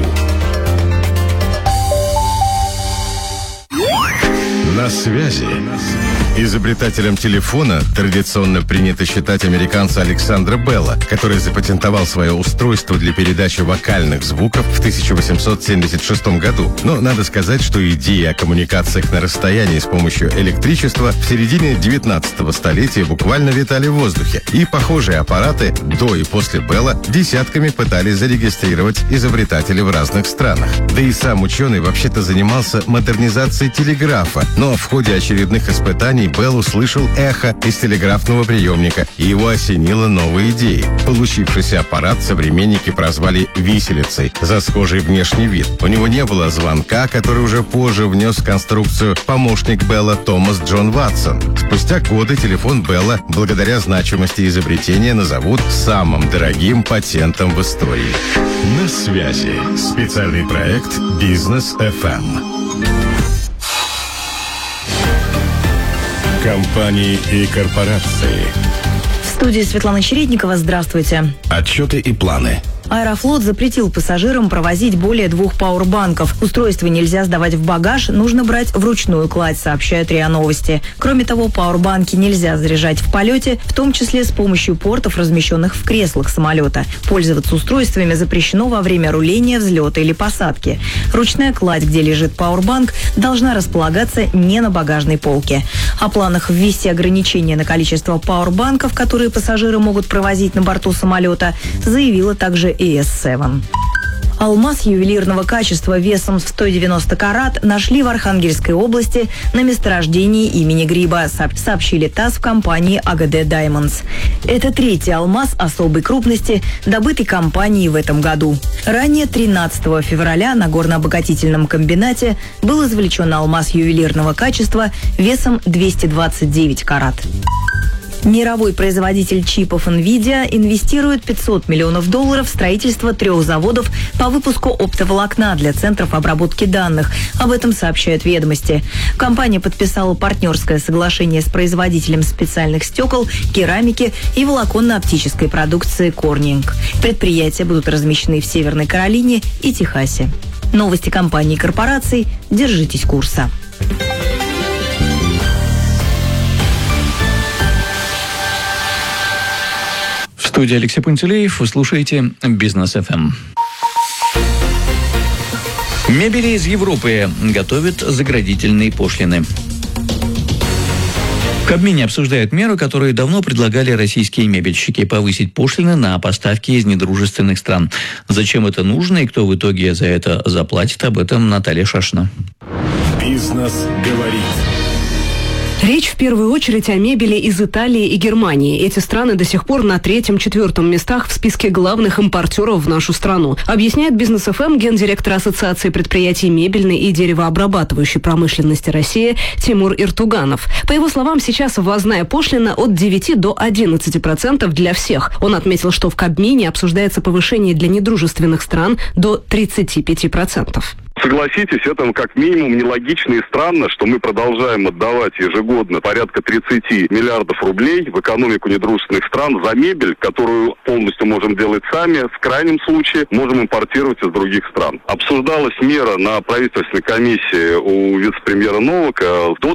На связи. Изобретателем телефона традиционно принято считать американца Александра Белла, который запатентовал свое устройство для передачи вокальных звуков в 1876 году. Но надо сказать, что идеи о коммуникациях на расстоянии с помощью электричества в середине 19 столетия буквально витали в воздухе. И похожие аппараты до и после Белла десятками пытались зарегистрировать изобретатели в разных странах. Да и сам ученый вообще-то занимался модернизацией телеграфа, но в ходе очередных испытаний Белл услышал эхо из телеграфного приемника, и его осенила новая идея. Получившийся аппарат современники прозвали «виселицей» за схожий внешний вид. У него не было звонка, который уже позже внес в конструкцию помощник Белла Томас Джон Ватсон. Спустя годы телефон Белла, благодаря значимости изобретения, назовут самым дорогим патентом в истории. На связи. Специальный проект «Бизнес ФМ». Компании и корпорации. В студии Светлана Чередникова. Здравствуйте. Отчеты и планы. Аэрофлот запретил пассажирам провозить более 2 пауэрбанков. Устройство нельзя сдавать в багаж, нужно брать вручную кладь, сообщают РИА Новости. Кроме того, пауэрбанки нельзя заряжать в полете, в том числе с помощью портов, размещенных в креслах самолета. Пользоваться устройствами запрещено во время руления, взлета или посадки. Ручная кладь, где лежит пауэрбанк, должна располагаться не на багажной полке. О планах ввести ограничения на количество пауэрбанков, которые пассажиры могут провозить на борту самолета, заявила также ИС-7. Алмаз ювелирного качества весом в 190 карат нашли в Архангельской области на месторождении имени Гриба, сообщили ТАСС в компании АГД Diamonds. Это 3-й алмаз особой крупности, добытый компанией в этом году. Ранее, 13 февраля, на горнообогатительном комбинате был извлечен алмаз ювелирного качества весом 229 карат. Мировой производитель чипов NVIDIA инвестирует $500 миллионов в строительство 3 заводов по выпуску оптоволокна для центров обработки данных. Об этом сообщают «Ведомости». Компания подписала партнерское соглашение с производителем специальных стекол, керамики и волоконно-оптической продукции Corning. Предприятия будут размещены в Северной Каролине и Техасе. Новости компаний и корпораций. Держитесь курса. В студии Алексей Пантелеев. Вы слушаете «Бизнес ФМ». Мебели из Европы готовят заградительные пошлины. В Кабмине обсуждают меры, которые давно предлагали российские мебельщики – повысить пошлины на поставки из недружественных стран. Зачем это нужно и кто в итоге за это заплатит, об этом Наталья Шашина. «Бизнес говорит». Речь в первую очередь о мебели из Италии и Германии. Эти страны до сих пор на 3-4 местах в списке главных импортеров в нашу страну. Объясняет Бизнес ФМ гендиректор Ассоциации предприятий мебельной и деревообрабатывающей промышленности России Тимур Иртуганов. По его словам, сейчас ввозная пошлина от 9 до 11% для всех. Он отметил, что в Кабмине обсуждается повышение для недружественных стран до 35%. Согласитесь, это как минимум нелогично и странно, что мы продолжаем отдавать ежегодно порядка 30 миллиардов рублей в экономику недружественных стран за мебель, которую полностью можем делать сами, в крайнем случае можем импортировать из других стран. Обсуждалась мера на правительственной комиссии у вице-премьера Новака до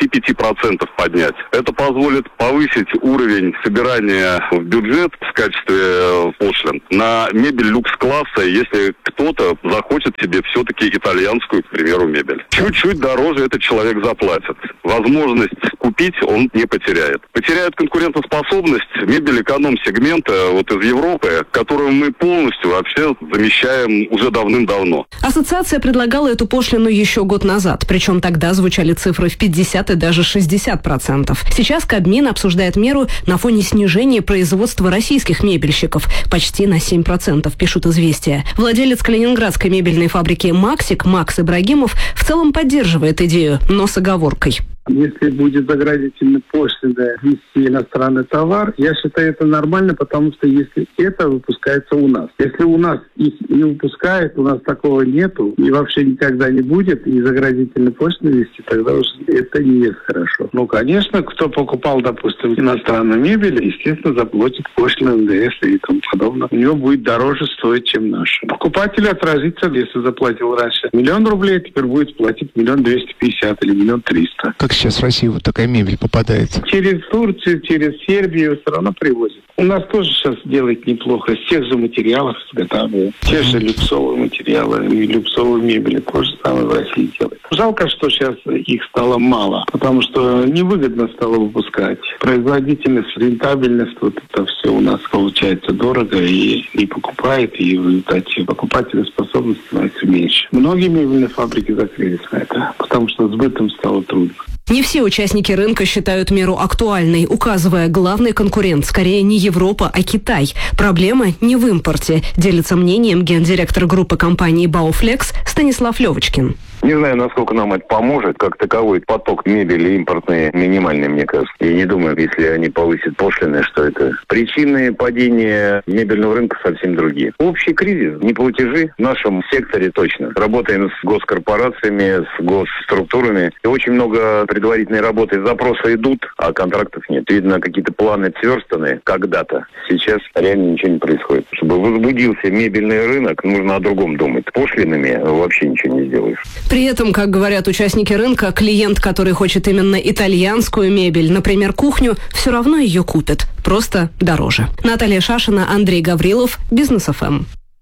35% поднять. Это позволит повысить уровень собирания в бюджет в качестве пошлин на мебель люкс-класса, если кто-то захочет себе все-таки итальянскую, к примеру, мебель. Чуть-чуть дороже этот человек заплатит. Возможность купить он не потеряет. Потеряет конкурентоспособность мебель эконом-сегмента вот из Европы, которую мы полностью вообще замещаем уже давным-давно. Ассоциация предлагала эту пошлину еще год назад, причем тогда звучали цифры в 50 и даже 60%. Сейчас Кабмин обсуждает меру на фоне снижения производства российских мебельщиков почти на 7%, пишут «Известия». Владелец калининградской мебельной фабрики «Максик» Макс Ибрагимов в целом поддерживает идею, но с оговоркой. Если будет заградительная пошлина ввести иностранный товар, я считаю это нормально, потому что если это выпускается у нас. Если у нас их не выпускают, у нас такого нету и вообще никогда не будет, и заградительной пошлины ввести, тогда уж это не есть хорошо. Ну, конечно, кто покупал, допустим, иностранную мебель, естественно, заплатит пошлину НДС и тому подобное. У него будет дороже стоить, чем наша. Покупатель отразится, если заплатил раньше 1 000 000 рублей, теперь будет платить 1 250 000 или 1 300 000. Как сейчас в России вот такая мебель попадает? Через Турцию, через Сербию все равно привозят. У нас тоже сейчас делают неплохо. С тех же материалов изготавливают. Те же люксовые материалы и люксовые мебели. То же самое в России делают. Жалко, что сейчас их стало мало, потому что невыгодно стало выпускать. Производительность, рентабельность, вот это все у нас получается дорого и не покупает, и в результате покупательная способность становится меньше. Многие мебельные фабрики закрылись на это, потому что сбытом стало трудно. Не все участники рынка считают меру актуальной, указывая, главный конкурент скорее не Европа, а Китай. Проблема не в импорте, делится мнением гендиректор группы компании «Бауфлекс» Станислав Левочкин. Не знаю, насколько нам это поможет. Как таковой поток мебели импортный минимальный, мне кажется. Я не думаю, если они повысят пошлины, что это. Причины падения мебельного рынка совсем другие. Общий кризис, неплатежи в нашем секторе точно. Работаем с госкорпорациями, с госструктурами. И очень много предварительной работы, запросы идут, а контрактов нет. Видно, какие-то планы сверстаны когда-то. Сейчас реально ничего не происходит. Чтобы возбудился мебельный рынок, нужно о другом думать. Пошлинами вообще ничего не сделаешь. При этом, как говорят участники рынка, клиент, который хочет именно итальянскую мебель, например, кухню, все равно ее купит. Просто дороже. Наталья Шашина, Андрей Гаврилов, Бизнес ФМ.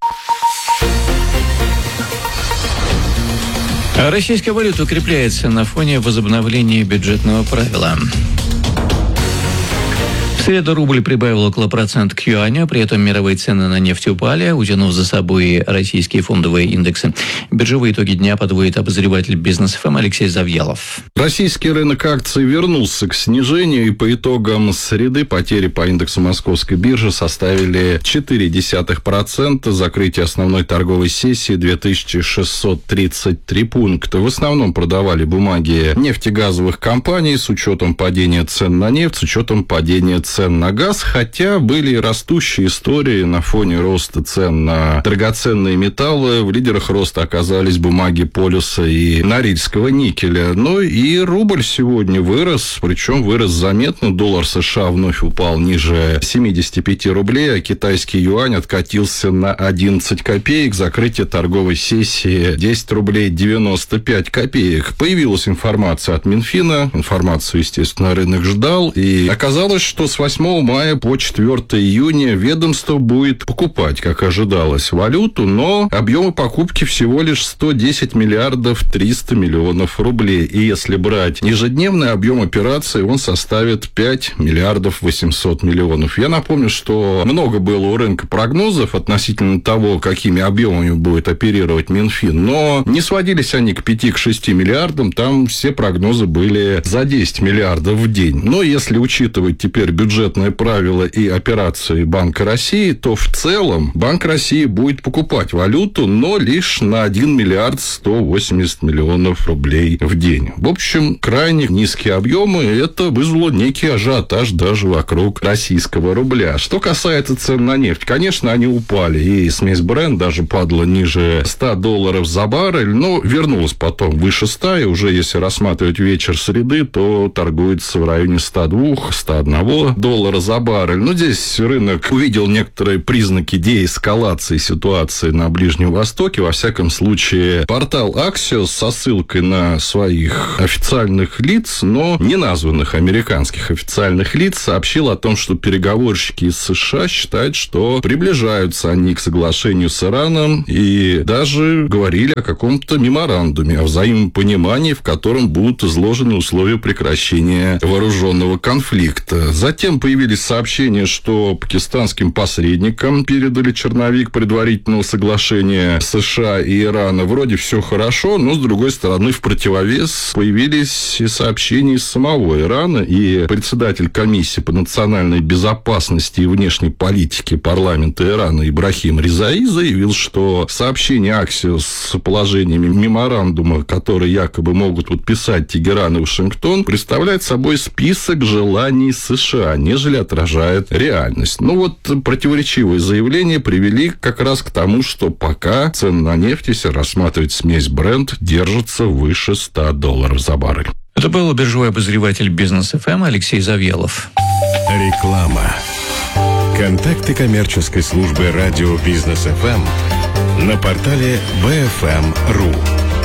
Российская валюта укрепляется на фоне возобновления бюджетного правила. В среду рубль прибавил около процента к юаню, при этом мировые цены на нефть упали, утянув за собой российские фондовые индексы. Биржевые итоги дня подводит обозреватель Бизнес ФМ Алексей Завьялов. Российский рынок акций вернулся к снижению, и по итогам среды потери по индексу Московской биржи составили 0,4%, закрытие основной торговой сессии 2633 пункта. В основном продавали бумаги нефтегазовых компаний с учетом падения цен на нефть, с учетом падения цен на газ, хотя были и растущие истории на фоне роста цен на драгоценные металлы. В лидерах роста оказались бумаги полюса и норильского никеля. Но и рубль сегодня вырос, причем вырос заметно. Доллар США вновь упал ниже 75 рублей, а китайский юань откатился на 11 копеек. Закрытие торговой сессии 10 рублей 95 копеек. Появилась информация от Минфина. Информацию, естественно, рынок ждал. И оказалось, что с 8 мая по 4 июня ведомство будет покупать, как ожидалось, валюту, но объемы покупки всего лишь 110 миллиардов 300 миллионов рублей. И если брать ежедневный объем операций, он составит 5 миллиардов 800 миллионов. Я напомню, что много было у рынка прогнозов относительно того, какими объемами будет оперировать Минфин, но не сводились они к 5-6 миллиардам, там все прогнозы были за 10 миллиардов в день. Но если учитывать теперь бюджетное правило и операции Банка России, то в целом Банк России будет покупать валюту, но лишь на 1 миллиард 180 миллионов рублей в день. В общем, крайне низкие объемы, и это вызвало некий ажиотаж даже вокруг российского рубля. Что касается цен на нефть, конечно, они упали, и смесь Brent даже падала ниже $100 за баррель, но вернулась потом выше 100, и уже если рассматривать вечер среды, то торгуется в районе $102-101 за баррель. Но здесь рынок увидел некоторые признаки деэскалации ситуации на Ближнем Востоке. Во всяком случае, портал Axios со ссылкой на своих официальных лиц, но не названных американских официальных лиц, сообщил о том, что переговорщики из США считают, что приближаются они к соглашению с Ираном, и даже говорили о каком-то меморандуме, о взаимопонимании, в котором будут изложены условия прекращения вооруженного конфликта. Затем появились сообщения, что пакистанским посредникам передали черновик предварительного соглашения США и Ирана. Вроде все хорошо, но, с другой стороны, в противовес появились и сообщения из самого Ирана, и председатель комиссии по национальной безопасности и внешней политике парламента Ирана Ибрахим Ризаи заявил, что сообщение Axios с положениями меморандума, которые якобы могут подписать Тегеран и Вашингтон, представляет собой список желаний США, нежели отражает реальность. Ну вот противоречивые заявления привели как раз к тому, что пока цены на нефть, если рассматривать смесь Brent, держатся выше $100 за баррель. Это был биржевой обозреватель Бизнес ФМ Алексей Завьялов. Реклама. Контакты коммерческой службы радио Бизнес ФМ на портале bfm.ru.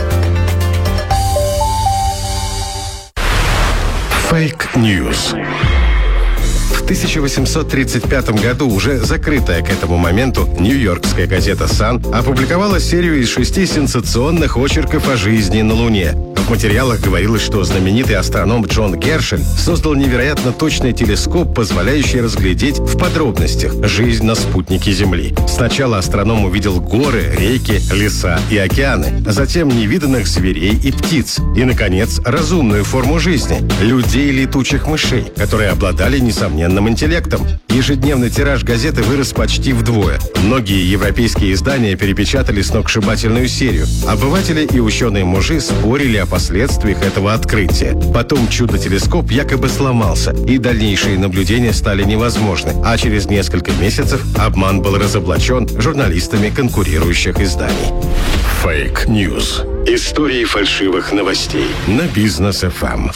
Fake News. В 1835 году уже закрытая к этому моменту нью-йоркская газета «Сан» опубликовала серию из 6 сенсационных очерков о жизни на Луне. В материалах говорилось, что знаменитый астроном Джон Гершель создал невероятно точный телескоп, позволяющий разглядеть в подробностях жизнь на спутнике Земли. Сначала астроном увидел горы, реки, леса и океаны, а затем невиданных зверей и птиц. И, наконец, разумную форму жизни – людей летучих мышей, которые обладали несомненным интеллектом. Ежедневный тираж газеты вырос почти вдвое. Многие европейские издания перепечатали сногсшибательную серию. Обыватели и ученые-мужи спорили о последствиях этого открытия. Потом чудо-телескоп якобы сломался, и дальнейшие наблюдения стали невозможны. А через несколько месяцев обман был разоблачен журналистами конкурирующих изданий. Fake News. Истории фальшивых новостей на Бизнес ФМ.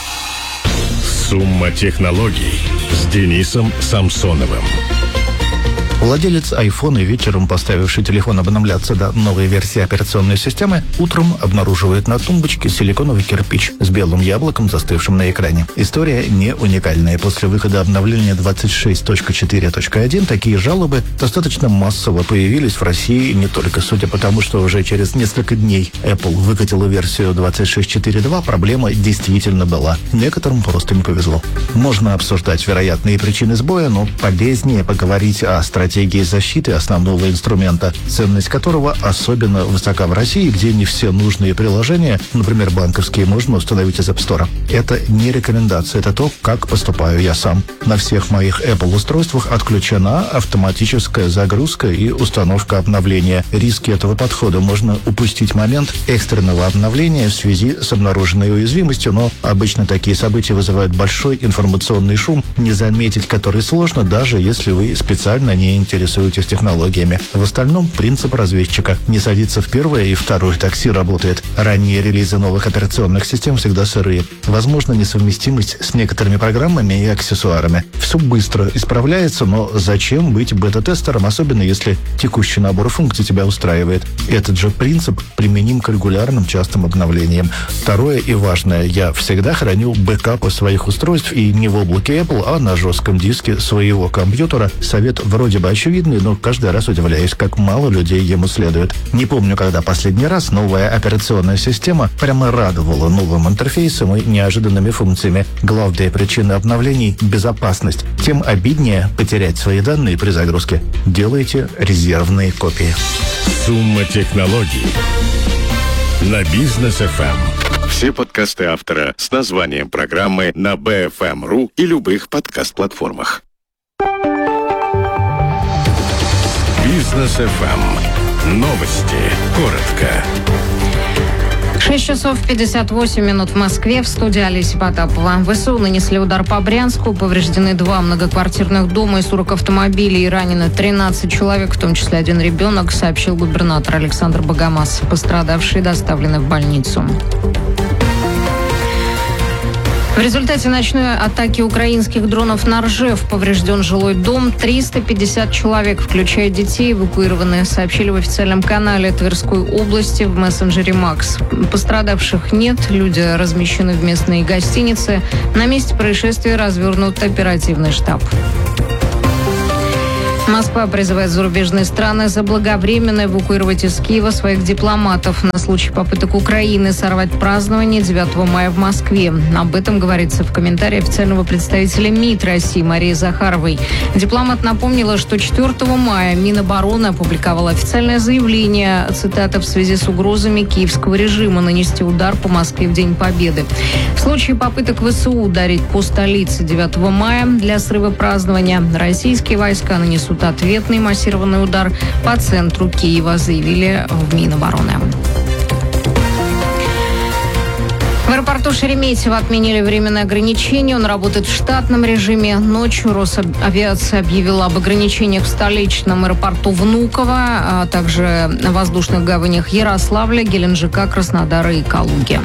Сумма технологий с Денисом Самсоновым. Владелец айфона, вечером поставивший телефон обновляться до новой версии операционной системы, утром обнаруживает на тумбочке силиконовый кирпич с белым яблоком, застывшим на экране. История не уникальная. После выхода обновления 26.4.1 такие жалобы достаточно массово появились в России, не только судя по тому, что уже через несколько дней Apple выкатила версию 26.4.2, проблема действительно была. Некоторым просто не повезло. Можно обсуждать вероятные причины сбоя, но полезнее поговорить о стратегии защиты основного инструмента, ценность которого особенно высока в России, где не все нужные приложения, например, банковские, можно установить из App Store. Это не рекомендация, это то, как поступаю я сам. На всех моих Apple-устройствах отключена автоматическая загрузка и установка обновления. Риски этого подхода: можно упустить момент экстренного обновления в связи с обнаруженной уязвимостью, но обычно такие события вызывают большой информационный шум, не заметить который сложно, даже если вы специально не интересуетесь технологиями. В остальном принцип разведчика. Не садиться в первое и второе такси работает. Ранние релизы новых операционных систем всегда сырые. Возможно, несовместимость с некоторыми программами и аксессуарами. Все быстро исправляется, но зачем быть бета-тестером, особенно если текущий набор функций тебя устраивает? Этот же принцип применим к регулярным частым обновлениям. Второе и важное. Я всегда храню бэкапы своих устройств и не в облаке Apple, а на жестком диске своего компьютера. Совет вроде бы очевидный, но каждый раз удивляюсь, как мало людей ему следует. Не помню, когда последний раз новая операционная система прямо радовала новым интерфейсом и неожиданными функциями. Главная причина обновлений – безопасность. Тем обиднее потерять свои данные при загрузке. Делайте резервные копии. Сумма технологий на Бизнес FM. Все подкасты автора с названием программы на BFM.ru и любых подкаст-платформах. Бизнес FM. Новости. Коротко. 6 часов 58 минут в Москве. В студии Олеся Потапова. ВСУ нанесли удар по Брянску. Повреждены 2 многоквартирных дома и 40 автомобилей. И ранены 13 человек, в том числе 1 ребенок, сообщил губернатор Александр Богомаз. Пострадавшие доставлены в больницу. В результате ночной атаки украинских дронов на Ржев поврежден жилой дом. 350 человек, включая детей, эвакуированы, сообщили в официальном канале Тверской области в мессенджере «Макс». Пострадавших нет, люди размещены в местной гостинице. На месте происшествия развернут оперативный штаб. Москва призывает зарубежные страны заблаговременно эвакуировать из Киева своих дипломатов на случай попыток Украины сорвать празднование 9 мая в Москве. Об этом говорится в комментарии официального представителя МИД России Марии Захаровой. Дипломат напомнила, что 4 мая Минобороны опубликовало официальное заявление, цитата, в связи с угрозами киевского режима нанести удар по Москве в День Победы. В случае попыток ВСУ ударить по столице 9 мая для срыва празднования, российские войска нанесут ответный массированный удар по центру Киева, заявили в Минобороны. В аэропорту Шереметьево отменили временное ограничение. Он работает в штатном режиме. Ночью Росавиация объявила об ограничениях в столичном аэропорту Внуково, а также в воздушных гаванях Ярославля, Геленджика, Краснодара и Калуги.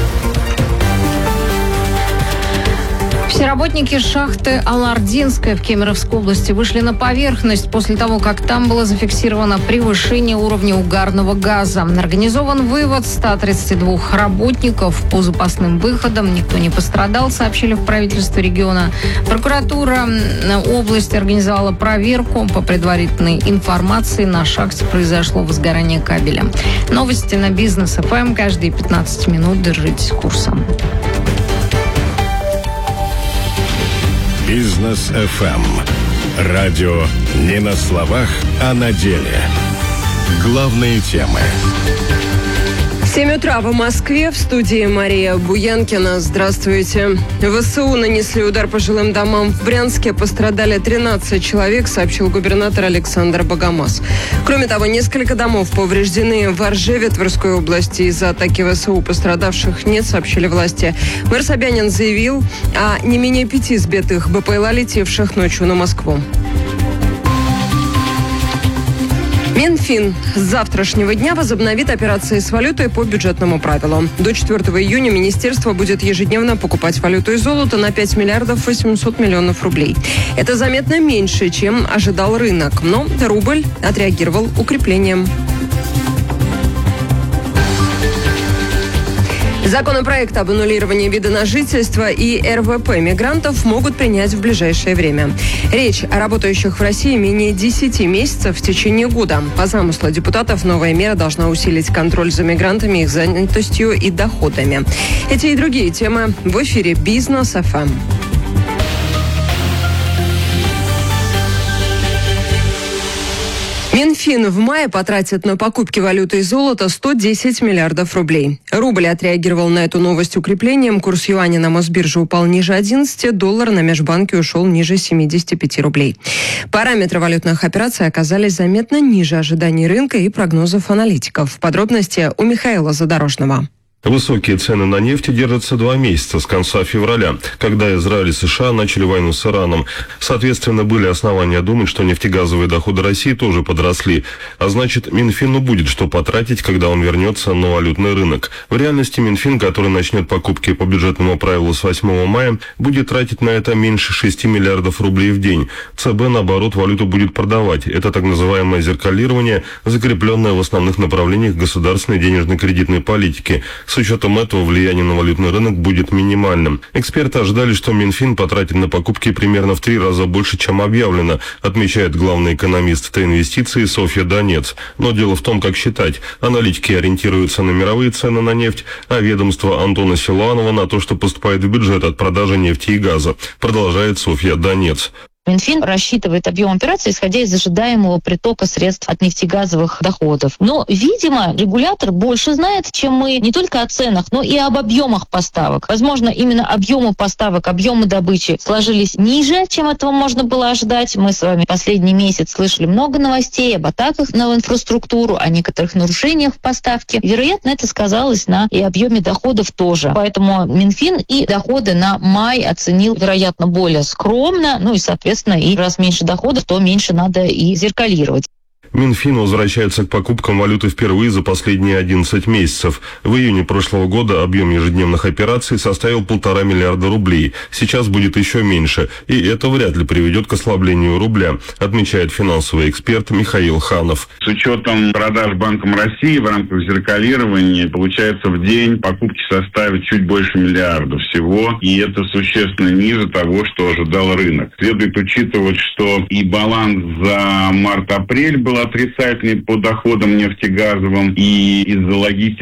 Все работники шахты Алардинская в Кемеровской области вышли на поверхность после того, как там было зафиксировано превышение уровня угарного газа. Организован вывод 132 работников по запасным выходам. Никто не пострадал, сообщили в правительстве региона. Прокуратура области организовала проверку. По предварительной информации, на шахте произошло возгорание кабеля. Новости на Бизнес FM. Каждые 15 минут держитесь курса. Бизнес FM. Радио не на словах, а на деле. Главные темы. 7 утра в Москве. В студии Мария Буянкина. Здравствуйте. ВСУ нанесли удар по жилым домам в Брянске. Пострадали 13 человек, сообщил губернатор Александр Богомаз. Кроме того, несколько домов повреждены в Ржеве Тверской области. Из-за атаки ВСУ пострадавших нет, сообщили власти. Мэр Собянин заявил о не менее 5 сбитых БПЛА, летевших ночью на Москву. Минфин с завтрашнего дня возобновит операции с валютой по бюджетному правилу. До 4 июня министерство будет ежедневно покупать валюту и золото на 5 миллиардов 800 миллионов рублей. Это заметно меньше, чем ожидал рынок, но рубль отреагировал укреплением. Законопроект об аннулировании вида на жительство и РВП мигрантов могут принять в ближайшее время. Речь о работающих в России менее 10 месяцев в течение года. По замыслу депутатов, новая мера должна усилить контроль за мигрантами, их занятостью и доходами. Эти и другие темы в эфире Бизнес FM. Минфин в мае потратит на покупки валюты и золота 110 миллиардов рублей. Рубль отреагировал на эту новость укреплением. Курс юаня на Мосбирже упал ниже 11, доллар на межбанке ушел ниже 75 рублей. Параметры валютных операций оказались заметно ниже ожиданий рынка и прогнозов аналитиков. Подробности у Михаила Задорожного. Высокие цены на нефть держатся 2 месяца с конца февраля, когда Израиль и США начали войну с Ираном. Соответственно, были основания думать, что нефтегазовые доходы России тоже подросли. А значит, Минфину будет что потратить, когда он вернется на валютный рынок. В реальности Минфин, который начнет покупки по бюджетному правилу с 8 мая, будет тратить на это меньше 6 миллиардов рублей в день. ЦБ, наоборот, валюту будет продавать. Это так называемое зеркалирование, закрепленное в основных направлениях государственной денежно-кредитной политики. С учетом этого влияние на валютный рынок будет минимальным. Эксперты ожидали, что Минфин потратит на покупки примерно в 3 раза больше, чем объявлено, отмечает главный экономист Т-инвестиции Софья Донец. Но дело в том, как считать. Аналитики ориентируются на мировые цены на нефть, а ведомство Антона Силуанова на то, что поступает в бюджет от продажи нефти и газа, продолжает Софья Донец. Минфин рассчитывает объем операций, исходя из ожидаемого притока средств от нефтегазовых доходов. Но, видимо, регулятор больше знает, чем мы, не только о ценах, но и об объемах поставок. Возможно, именно объемы поставок, объемы добычи сложились ниже, чем этого можно было ожидать. Мы с вами последний месяц слышали много новостей об атаках на инфраструктуру, о некоторых нарушениях в поставке. Вероятно, это сказалось на и объеме доходов тоже. Поэтому Минфин и доходы на май оценил, вероятно, более скромно, и, соответственно, и раз меньше доходов, то меньше надо и зеркалировать. Минфин возвращается к покупкам валюты впервые за последние 11 месяцев. В июне прошлого года объем ежедневных операций составил 1,5 миллиарда рублей. Сейчас будет еще меньше, и это вряд ли приведет к ослаблению рубля, отмечает финансовый эксперт Михаил Ханов. С учетом продаж Банком России в рамках зеркалирования, получается, в день покупки составят чуть больше миллиарда всего, и это существенно ниже того, что ожидал рынок. Следует учитывать, что и баланс за март-апрель был отрицательный по доходам нефтегазовым, и из-за логистики